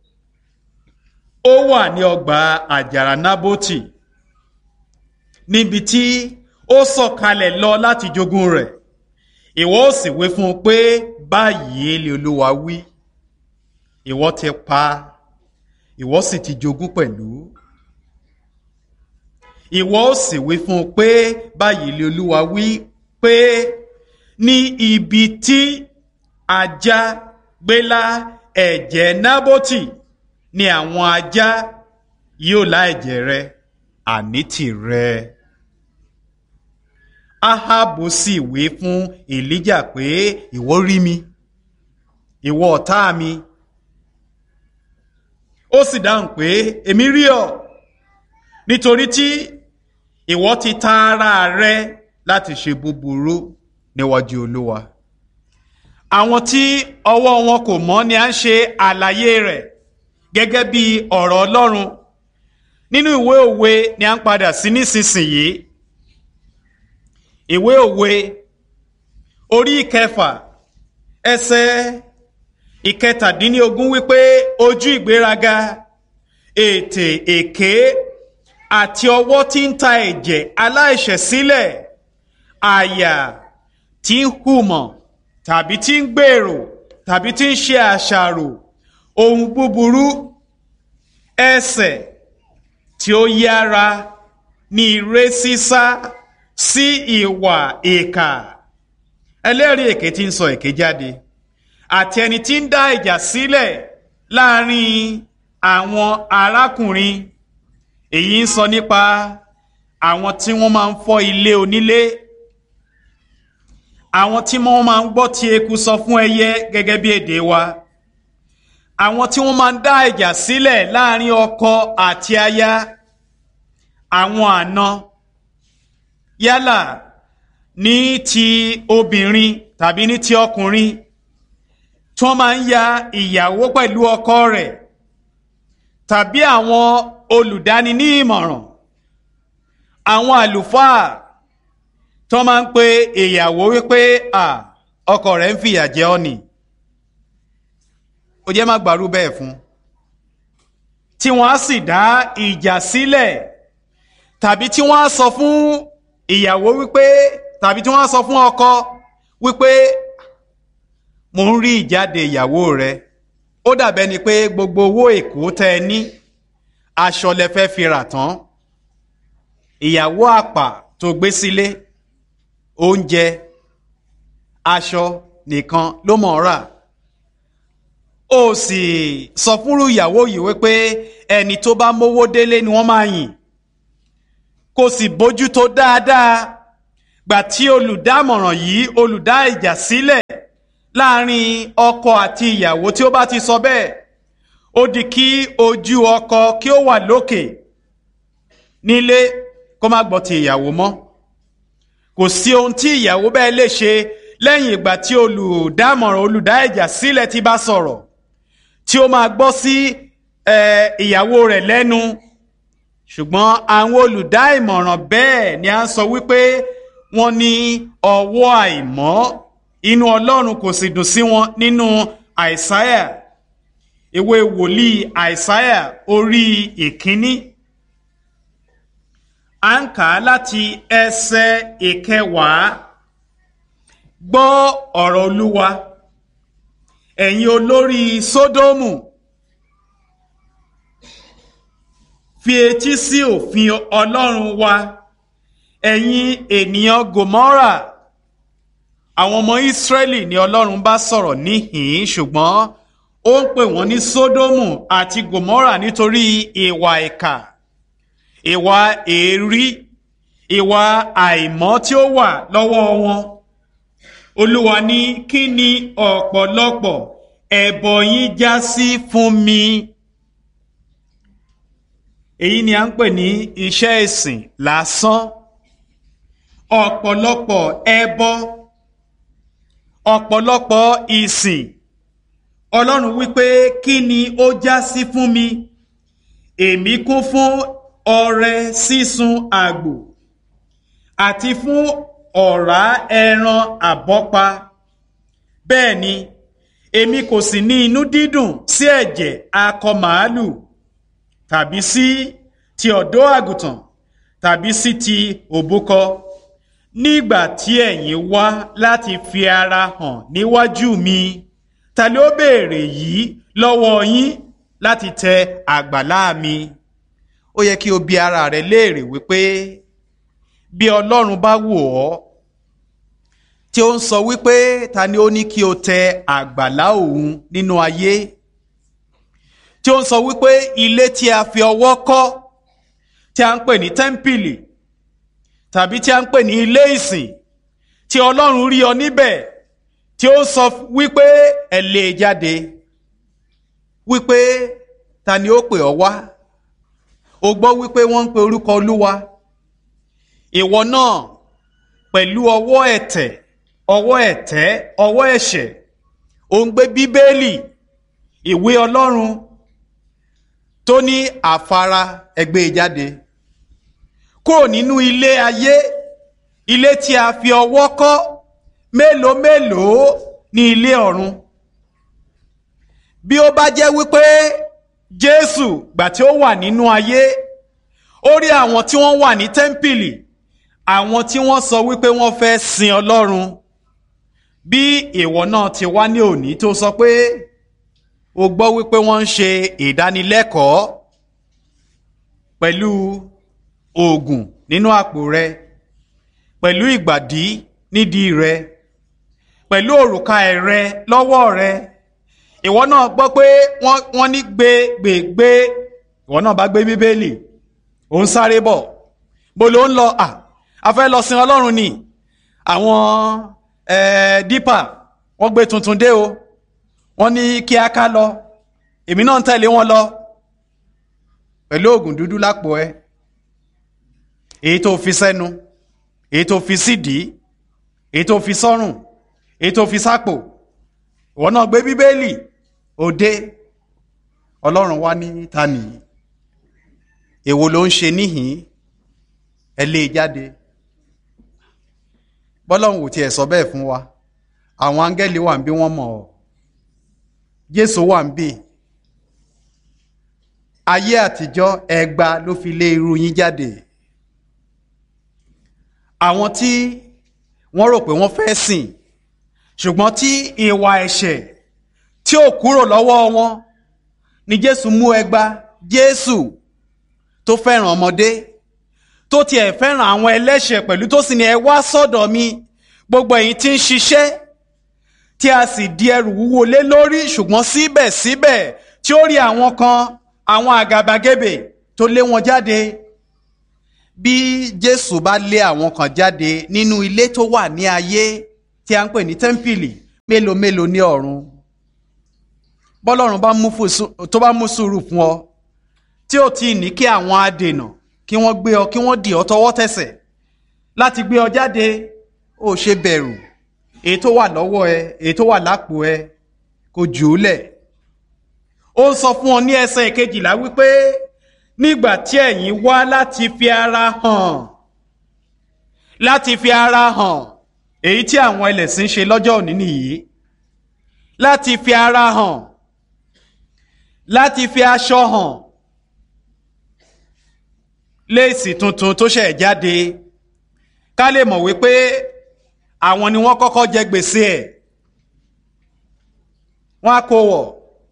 ó wà ní ọgbà àjàrà Nábótì, níbi tí ó sọ̀kalẹ̀ lọ láti jogún rẹ̀. Ìwọ ó sì wí fún un pé, báyìí ni Olúwa wí, ìwọ ti pa, ìwọ sì ti jogún pẹ̀lú. Ìwọ ó sì wí fún un pé, báyìí ni Olúwa wí pé, ní ibi tí ajá gbélá ẹ̀jẹ̀ Nábótì ni àwọn ajá yóò lá ẹ̀jẹ̀ rẹ, àní tìrẹ. Ahabu sì wí fún Èlíjà pé, ìwọ rí mi, ìwọ ọ̀tá mi. Ó sì dáhùn pé, èmi rí ọ, nítorí tí ìwọ ti ta ara rẹ láti ṣe búburú níwájú Olúwa. Àwọn tí ọwọ́ wọn kò mọ́ ni à ń ṣe àlàyé rẹ̀ gẹ́gẹ́ bí ọ̀rọ̀ Ọlọ́run. Nínú ìwé òwe ni à ń padà sí nísinsìnyí. Ìwé òwe orí ìkẹfà ẹsẹ̀ ìkẹtàdínlógún wípé, ojú ìgbéraga, ètè èké àti ọwọ́ tí ń ta ẹ̀jẹ̀ aláìṣẹ̀ sílẹ̀, àyà tí ń hùmọ̀ tàbí tí ń gbèrò tàbí tí ń ṣe àṣàrò ohun búburú, ẹsẹ̀ tí ó yára ní ire sísá sí ìwà ìkà, ẹlẹ́rìí èké tí ń sọ èké jáde, àti ẹni tí ń dá ìjà sílẹ̀ láàrin àwọn arákùnrin. Èyí ń sọ nípa àwọn tí wọ́n máa ń fọ́ ilé onílé, àwọn tí wọ́n máa ń gbọ́ tí eku sọ fún ẹyẹ gẹ́gẹ́ bí èdè wa, àwọn tí wọ́n máa ń dá ìjà sílẹ̀ láàrin ọkọ àti aya, àwọn àna, yálà ní ti obìnrin tàbí ní ti ọkùnrin, tí wọ́n máa ń ya ìyàwó pẹ̀lú ọkọ rẹ̀, tàbí àwọn olùdáni ní ìmọ̀ràn, àwọn àlùfáà tí wọ́n máa ń pe ìyàwó wípé à ọkọ rẹ̀ ń fìyà jẹ ọ́ ni, ó jẹ́ má gbàrú bẹ́ẹ̀ fún, tí wọ́n á sì dá ìjà sílẹ̀, tàbí tí wọ́n á sọ fún ìyàwó wípé, tàbí tí wọ́n á sọ fún ọkọ wípé, mo ń rí ìjáde ìyàwó rẹ, ó dàbẹ́ ni pé gbogbo owó èkó tẹ́ ẹ ní aṣọ lẹ fẹ́ fi rà tán, ìyàwó àpà tó gbé sílé, oúnjẹ aṣọ nìkan ló mọ̀ ọ́ rà. Ó sì sọ fúnrú ìyàwó yìí wípé ẹni tó bá mówó délé ni wọ́n máa yìn, kó sì bójútó dáadáa. Gbà tí olùdámọ̀ràn yìí olùdá ìjà sílẹ̀ láàrin ọkọ àti ìyàwó tí ó bá ti sọ bẹ́ẹ̀, ó di kí ojú ọkọ kí ó wà lókè nílé kó má gbọ́ ti ìyàwó mọ́. Kò sí ohun tí ìyàwó bẹ́ẹ̀ lè ṣe lẹ́yìn ìgbà tí olùdámọ̀ràn olùdá ìjà sílẹ̀ ti bá sọ̀rọ̀, tí ó máa gbọ́ sí ìyàwó rẹ̀ lẹ́nu. Ṣùgbọ́n àwọn olùdá ìmọ̀ràn bẹ́ẹ̀ ni a ń sọ wípé wọ́n ní ọwọ́ àìmọ́, inú Ọlọ́run kò sì dùn sí wọn. Nínú Àìsáyà, ìwé wòlíì Àìsáyà orí ìkíní, à ń kà á láti ẹsẹ̀ ìkẹwàá. Gbọ́ ọ̀rọ̀ Olúwa, ẹ̀yin olórí Sódómù, fi etí sí òfin Ọlọ́run wa, ẹ̀yin ènìyàn Gòmórà. Àwọn ọmọ Ísírẹ́lì ni Ọlọ́run bá sọ̀rọ̀ níhìn-ín, ṣùgbọ́n ó ń pè wọ́n ní Sódómù àti Gòmórà nítorí ìwà ìkà, ìwà èérí, ìwà àìmọ́ tí ó wà lọ́wọ́ wọn. Olúwa ní, kí ni ọ̀pọ̀lọpọ̀ ẹbọ yín já sí fún mi? Èyí ni à ń pè ní iṣẹ́ ìsìn lásán. Ọ̀pọ̀lọpọ̀ ẹbọ, ọ̀pọ̀lọpọ̀ ìsìn. Ọlọ́run wípé, kí ni ó já sí fún mi? Èmi kún fún ọrẹ sísun àgbò àti fún ọ̀rá ẹran àbọ́pa. Bẹ́ẹ̀ ni, èmi kò sì ní inú dídùn sí ẹ̀jẹ̀ akọ màálù, tàbí sí ti ọ̀dọ́ àgùntàn, tàbí sí ti òbúkọ. Nígbà tí ẹ̀yin wá láti fi ara hàn níwájú mi, ta ló béèrè yìí lọ́wọ́ yín láti tẹ àgbàlá mi? Ó yẹ kí o bi ara rẹ léèrè wípé bí Ọlọ́run bá wò ọ́, tí ó ń sọ wípé ta ni ó ní kí o tẹ àgbàlá òun nínú ayé, tí ó ń sọ wípé ilé tí a fi ọwọ́ kọ́, tí a ń pè ní tẹ́ḿpìlì, tàbí tí a ń pè ní ilé ìsìn, tí Ọlọ́run rí ọ níbẹ̀, tí ó sọ wípé ẹ lé jáde, wípé ta ni ó pè ọ wá? O gbọ́ wípé wọ́n ń pe orúkọ Olúwa. Ìwọ náà pẹ̀lú ọwọ́ ẹ̀tẹ̀, ọwọ́ ẹ̀tẹ́, ọwọ́ ẹ̀ṣẹ̀, ò ń gbé Bíbélì, ìwé Ọlọ́run tó ní àfara, ẹgbẹ́ jáde kúrò nínú ilé ayé, ilé tí a fi ọwọ́ kọ́. Mélòó mélòó ní ilé ọ̀run? Bí ó bá jẹ́ wípé Jésù gbà tí ó wà nínú ayé, ó rí àwọn tí wọ́n wà ní tẹ́ḿpìlì, àwọn tí wọ́n sọ wípé wọ́n fẹ́ sin Ọlọ́run. Bí ìwọ náà ti wá ní òní tó sọ pé o gbọ́ wípé wọ́n ń ṣe ìdánilẹ́kọ̀ọ́ pẹ̀lú oògùn nínú àpò rẹ, pẹ̀lú ìgbàdí nídìí rẹ, pẹ̀lú òrùka ẹ̀rẹ lọ́wọ́ rẹ. Ìwọ náà gbọ́ pé wọ́n ní gbé gbé gbé, ìwọ náà bá gbé Bíbélì, ò ń sáré bọ̀. Bó ló ń lọ? À, a fẹ́ lọ sin Ọlọ́run ni. Àwọn dípà wọ́n gbé tuntun dé o, wọ́n ní kí a ká lọ, èmi náà ń tẹ̀lé wọn lọ pẹ̀lú oògùn dúdú lápò ẹ, èyí tó fi sẹ́nu, èyí tó fi sídìí, èyí tó fi sọ́rùn, èyí tó fi sápò. Ìwọ náà gbé Bíbélì òde. Ọlọ́run wá ní ta nìyí? Èwo ló ń ṣe níhìn? Ẹ lé jáde. Bọ́lọ́run ò tiẹ̀ sọ bẹ́ẹ̀ fún wa. Àwọn áńgẹ́lì wà ń bí wọ́n mọ̀ ọ́. Jésù wà ń bí. Ayé àtijọ́ ẹgba ló fi lé irú yín jáde. Àwọn tí wọ́n rò pé wọ́n fẹ́ sìn, ṣùgbọ́n tí ìwà ẹ̀ṣẹ̀ tí ò kúrò lọ́wọ́ wọn ni Jésù mú ẹgba. Jésù tó fẹ́ràn ọmọdé, tó tiẹ̀ fẹ́ràn àwọn ẹlẹ́ṣẹ̀ pẹ̀lú, tó sì ní ẹ wá sọ́dọ̀ mi gbogbo ẹ̀yin tí ń ṣiṣẹ́ tí a sì di ẹrù wúwo lé lórí, ṣùgbọ́n síbẹ̀síbẹ̀ tí ó rí àwọn kan, àwọn àgàbàgebè, tó lé wọn jáde. bí Jésù bá lé àwọn kan jáde nínú ilé tó wà ní ayé tí a ń pè ní tẹ́ḿpìlì, mélòó mélòó ní ọ̀run. Bọ́lọ́run bá mú tó bá mú sùúrù fún ọ tí ò tí ì ní kí àwọn adènà kí wọ́n gbé ọ kí wọ́n dì ọ tọwọ́ tẹsẹ̀ láti gbé ọ jáde, ó ṣe bẹ̀rù. Èyí tó wà lọ́wọ́ ẹ, èyí tó wà lápò ẹ, kò jù ú lẹ̀. Ó ń sọ fún ọ ní ẹsẹ̀ kejìlá wípé nígbà tí ẹ̀yin wá láti fi ara hàn láti fi ara hàn èyí tí àwọn ẹlẹ́sìn ṣe lọ́jọ́ òní nìyí, láti fi ara hàn, láti fi aṣọ hàn, léèsì tuntun tó ṣẹ̀ jáde, ká lè mọ̀ wípé àwọn ni wọ́n kọ́kọ́ jẹ gbèsè ẹ̀. Wọ́n á kó wọ̀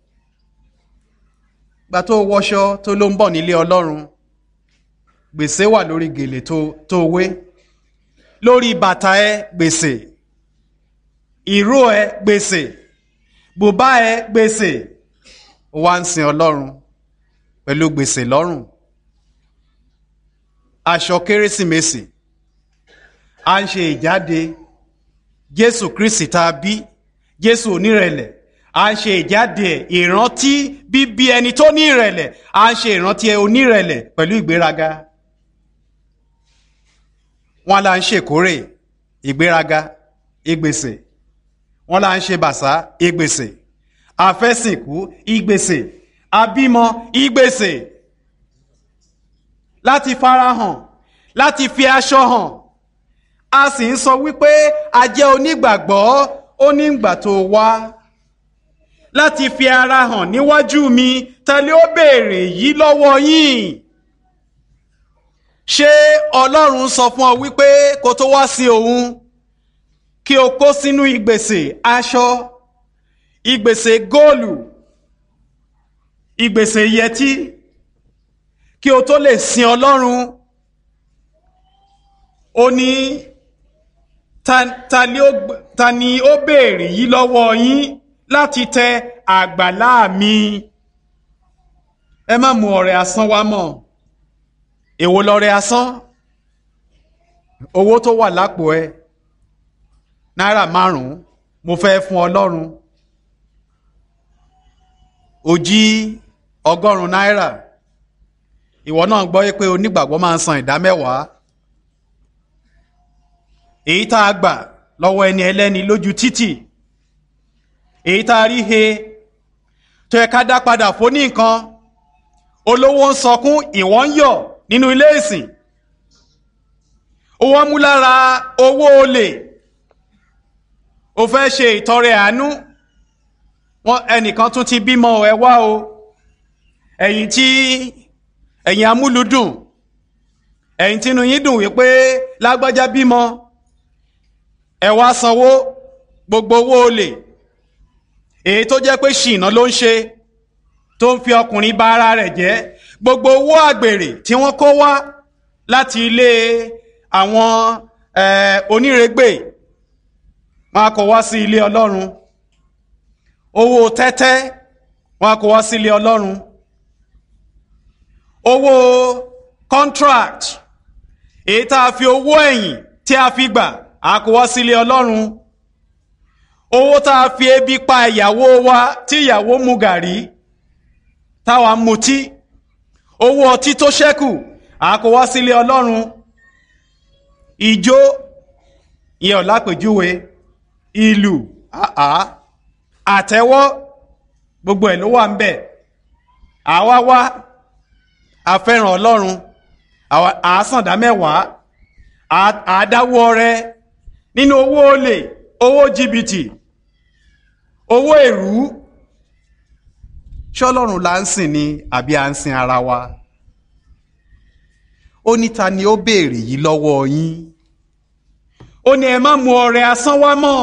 gbà tó wọṣọ tó ló ń bọ̀ nílé Ọlọ́run, gbèsè wà lórí gèlè tó tó wé, lórí bàtà ẹ gbèsè, ìró ẹ gbèsè, bùbá ẹ gbèsè. Ó wá ń sin Ọlọ́run pẹ̀lú gbèsè lọ́rùn. Aṣọ Kérésìmesì à ń ṣe ìjáde Jésù Kristi tá a bí, Jésù onírẹ̀lẹ̀, à ń ṣe ìjáde ìrántí bíbí ẹni tó ní ìrẹ̀lẹ̀, à ń ṣe ìrántí onírẹ̀lẹ̀ pẹ̀lú ìgbéraga. Wọ́n là ń ṣèkórè, ìgbéraga, ìgbèsè. Wọ́n là ń ṣe bàsá, ìgbèsè. Àfẹ́sìnkú, ìgbèsè. Àbímọ, ìgbèsè. Láti farahàn, láti fi aṣọ hàn. A sì ń sọ wípé a jẹ́ onígbàgbọ́, ó ní ìgbà tó wá láti fi ara hàn níwájú mi, ta ló béèrè yìí lọ́wọ́ yín? Ṣé Ọlọ́run sọ fún ọ wípé kó tó wá sí òun kí o kó sínú ìgbèsè aṣọ, ìgbèsè góòlù, ìgbèsè yẹtí kí o tó lè sin Ọlọ́run? Ó ní ta, ta, ta ni ó béèrè yìí lọ́wọ́ yín láti tẹ àgbàlá mi? Ẹ má mú ọrẹ asán wá mọ́. Èwo lọrẹ asán? Owó tó wà lápò ẹ, náírà márùn-ún, mo fẹ́ fún Ọlọ́run. Ó jí ọgọ́rùn-ún náírà. Ìwọ náà gbọ́ pé onígbàgbọ́ máa ń san ìdá mẹ́wàá. Èyí tá a gbà lọ́wọ́ ẹni ẹlẹ́ni lójú títì, èyí tá a rí he tó yẹ ká dá padà fún ní nǹkan, olówó ń sọkún, ìwọ ń yọ̀ nínú ilé ìsìn. Ó wọ́n mú lára owó olè, ó fẹ́ ṣe ìtọrẹ àánú. Wọ́n ẹnìkan tún ti bímọ, ẹ wá o, ẹ̀yin tí ẹ̀yin amúlùdùn, ẹ̀yin tínú yín dùn wípé lágbájá bímọ, ẹ wá sanwó gbogbo owó olè, èyí tó jẹ́ pé ṣìnà ló ń ṣe, tó ń fi ọkùnrin bà ara rẹ̀ jẹ́, gbogbo owó àgbèrè tí wọ́n kó wá láti ilé àwọn onírègbè, wọ́n á kó wá sí ilé Ọlọ́run. Owó tẹ́tẹ́ wọ́n á kó wá sí ilé Ọlọ́run. Owó contract, èyí tá a fi owó ẹ̀yìn tí a fi gbà, á kó wá sí ilé Ọlọ́run. Owó tá a fi ebi pa ìyàwó wa tí ìyàwó mu gàrí táwa mutí, owó ọtí tó ṣẹ́kù, á kó wá sílé Ọlọ́run. Ìjó ìyẹn ò lápèjúwe, ìlú àá, àtẹ́wọ́, gbogbo ẹ̀ ló wà ń bẹ̀. Àwa wá afẹ́ràn Ọlọ́run, àásàndá mẹ́wàá, àádáwó ọrẹ nínú owó olè, owó jìbìtì, owó èrú. Ṣé Ọlọ́run là ń sìn ni àbí à ń sin ara wa? Ó ní ta ni ó béèrè yìí lọ́wọ́ yín? Ó ní ẹ má mú ọrẹ asán wá mọ́.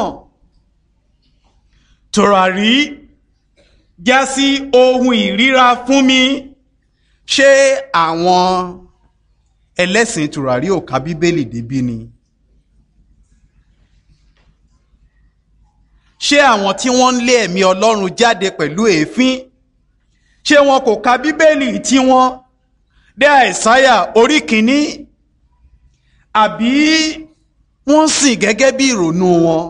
Tùràrí já sí ohun ìríra fún mi. Ṣé àwọn ẹlẹ́sìn tùràrí ò ka Bíbélì débí ni? Ṣé àwọn tí wọ́n ń lé ẹ̀mí Ọlọ́run jáde pẹ̀lú èéfín, ṣé wọn kò ka Bíbélì tí wọ́n dé Àìsáyà orí kìíní àbí wọ́n sìn gẹ́gẹ́ bí ìrònú wọn.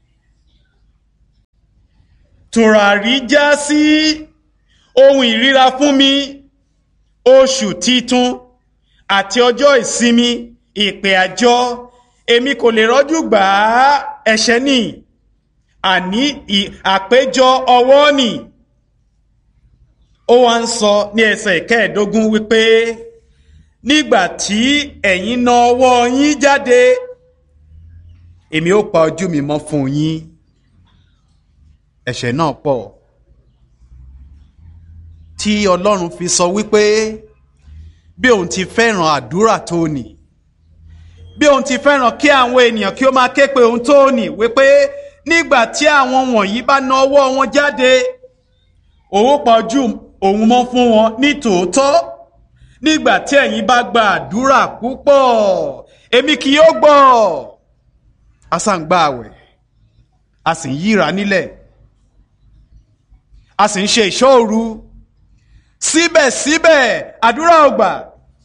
Tùràrí já sí ohun ìríra fún mi, oṣù titun àti ọjọ́ ìsinmi, ìpè àjọ, èmi kò lè rọ́jú gbà á, ẹ̀ṣẹ̀ ni, àní àpéjọ ọwọ́ ni. Ó wá ń sọ ní ẹsẹ̀ ìkẹẹ̀ẹ́dógún wípé nígbà tí ẹ̀yin na ọwọ́ yín jáde, èmi ó pa ojú mi mọ́ fún yín. Ẹ̀ṣẹ̀ náà pọ̀ tí Ọlọ́run fi sọ wípé bí òun ti fẹ́ràn àdúrà tó nì, bí òun ti fẹ́ràn kí àwọn ènìyàn kí ó máa ké pe òun tó nì, wípé nígbà tí àwọn wọ̀nyí bá na ọwọ́ wọn jáde, òun pa ojú òun mọ́ fún wọn ní tòótọ́. Nígbà tí ẹ̀yin bá gba àdúrà púpọ̀, èmi kì yóò gbọ́. A sá ń gba àwẹ̀, a sì ń yíra nílẹ̀, a sì ń ṣe ìṣọ́ òru, síbẹ̀síbẹ̀ àdúrà ò gbà.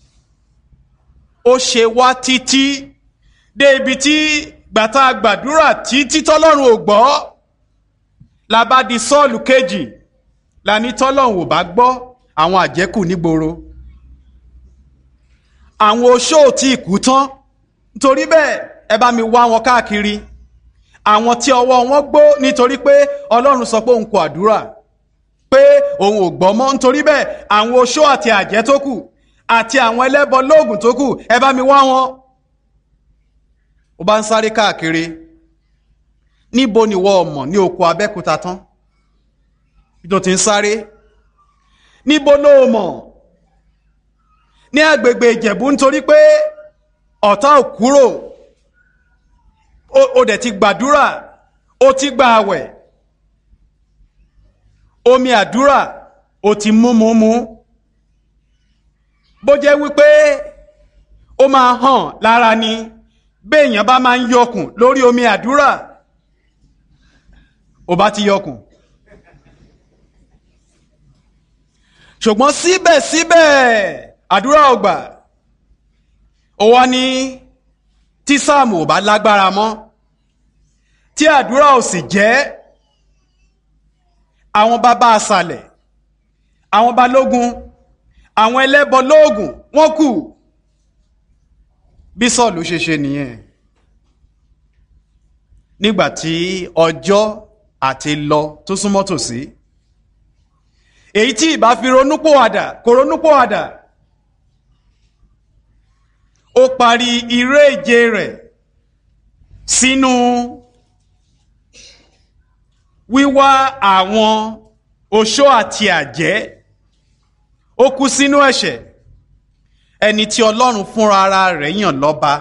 Ó ṣe wá títí dé ibi tí gbàtà gbàdúrà títí tọ́lọ́run ò gbọ́, la bá di Sọ́ọ̀lù kejì, la ní tọ́lọ́run ò bá gbọ́ àwọn àjẹ́kù nígboro, àwọn oṣó tí ìkú tán, nítorí bẹ́ẹ̀ ẹ bá mi wá wọn káàkiri, àwọn tí ọwọ́ wọn gbó nítorí pé Ọlọ́run sọ pé òun kò àdúrà, pé òun ò gbọ́ mọ́, nítorí bẹ́ẹ̀ àwọn oṣó àti àjẹ́ tó kù àti àwọn ẹlẹ́bọ lóògùn tó kù, ẹ bá mi wá wọn. Ó bá ń sáré káàkiri, níbo ni wọ́n mọ̀ ní oko Abẹ́òkúta tán tó ti ń sáré, níbo ló mọ̀ ní agbègbè Ìjẹ̀bú, nítorí pé ọ̀tá ò kúrò, ó dẹ̀ ti gbàdúrà, ó ti gba àwẹ̀, omi àdúrà ó ti mú mú mú. Bó jẹ́ wípé ó máa hàn lára ni, béèyàn bá máa ń yọkùn lórí omi àdúrà, ó bá ti yọkùn. Ṣùgbọ́n síbẹ̀síbẹ̀ àdúrà ò gbà. Ó wá ní tí sáàmù ò bá lágbára mọ́, tí àdúrà ò sì jẹ́, àwọn bàbá asàlẹ̀, àwọn balógun, àwọn ẹlẹ́bọ lóògùn wọ́n kù. Bí Sọ́ọ̀lù ṣe ṣe nìyẹn. Nígbàtí ọjọ́ àti lọ tó súnmọ́ tòsí, èyí tí ìbá fi ronúpòwàdà kò ronúpòwàdà, ó parí iré ìje rẹ̀ sínú wíwá àwọn oṣó àti àjẹ́, ó kú sínú ẹ̀ṣẹ̀. Ẹni tí Ọlọ́run fúnra ara rẹ̀ yàn lọ́ba,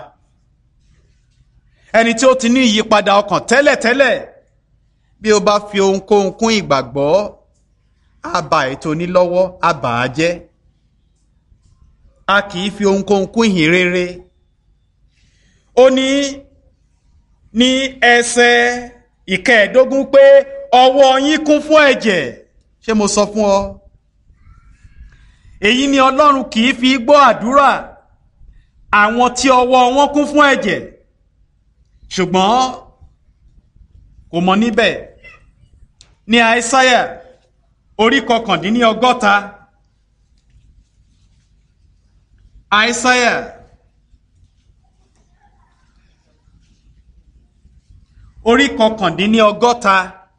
ẹni tí ó ti ní ìyípadà ọkàn tẹ́lẹ̀tẹ́lẹ̀, bí ó bá fi ohunkóhun kún ìgbàgbọ́, á ba ètò onílọ́wọ́, á bà á jẹ́. A kì í fi ohunkóhun kún ìhìn rere. Ó ní ní ẹsẹ̀ ìkẹẹ̀ẹ́dógún pé ọwọ́ yín kún fún ẹ̀jẹ̀. Ṣé mo sọ fún ọ? Èyí ni Ọlọ́run kì í fi gbọ́ àdúrà àwọn tí ọwọ́ wọn kún fún ẹ̀jẹ̀. Ṣùgbọ́n kò mọ níbẹ̀. Ní Àìsáyà orí kọkàndínní ọgọ́ta, Àìsáyà orí kọkàndínní ọgọ́ta,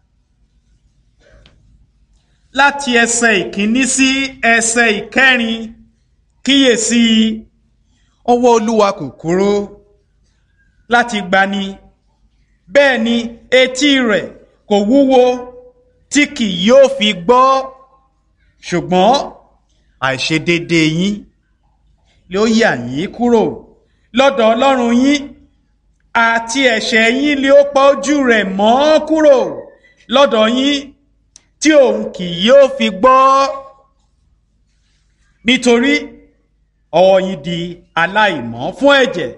láti ẹsẹ̀ ìkíní sí ẹsẹ̀ ìkẹrin, kíyèsí ọwọ́ Olúwa kò kúrò láti gbani, bẹ́ẹ̀ ni etí rẹ̀ kò wúwo tí kì yóò fi gbọ́, ṣùgbọ́n àìṣedéédéé yín ló yà yín kúrò lọ́dọ̀ Ọlọ́run yín, àti ẹ̀ṣẹ̀ yín lé ó pa ojú rẹ̀ mọ́ kúrò lọ́dọ̀ yín, tí òun kì yóò fi gbọ́. Nítorí ọwọ́ yín di aláìmọ́ fún ẹ̀jẹ̀,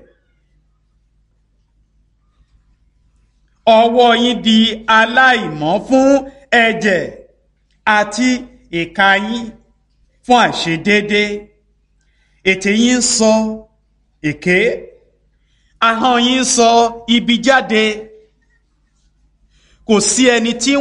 ọwọ́ yín di aláìmọ́ fún ẹ̀jẹ̀, àti ìka yín fún àìṣedéédé. Ètè yín ń sọ èké, ahọ́n yín ń sọ ibi jáde kò sí ẹni tí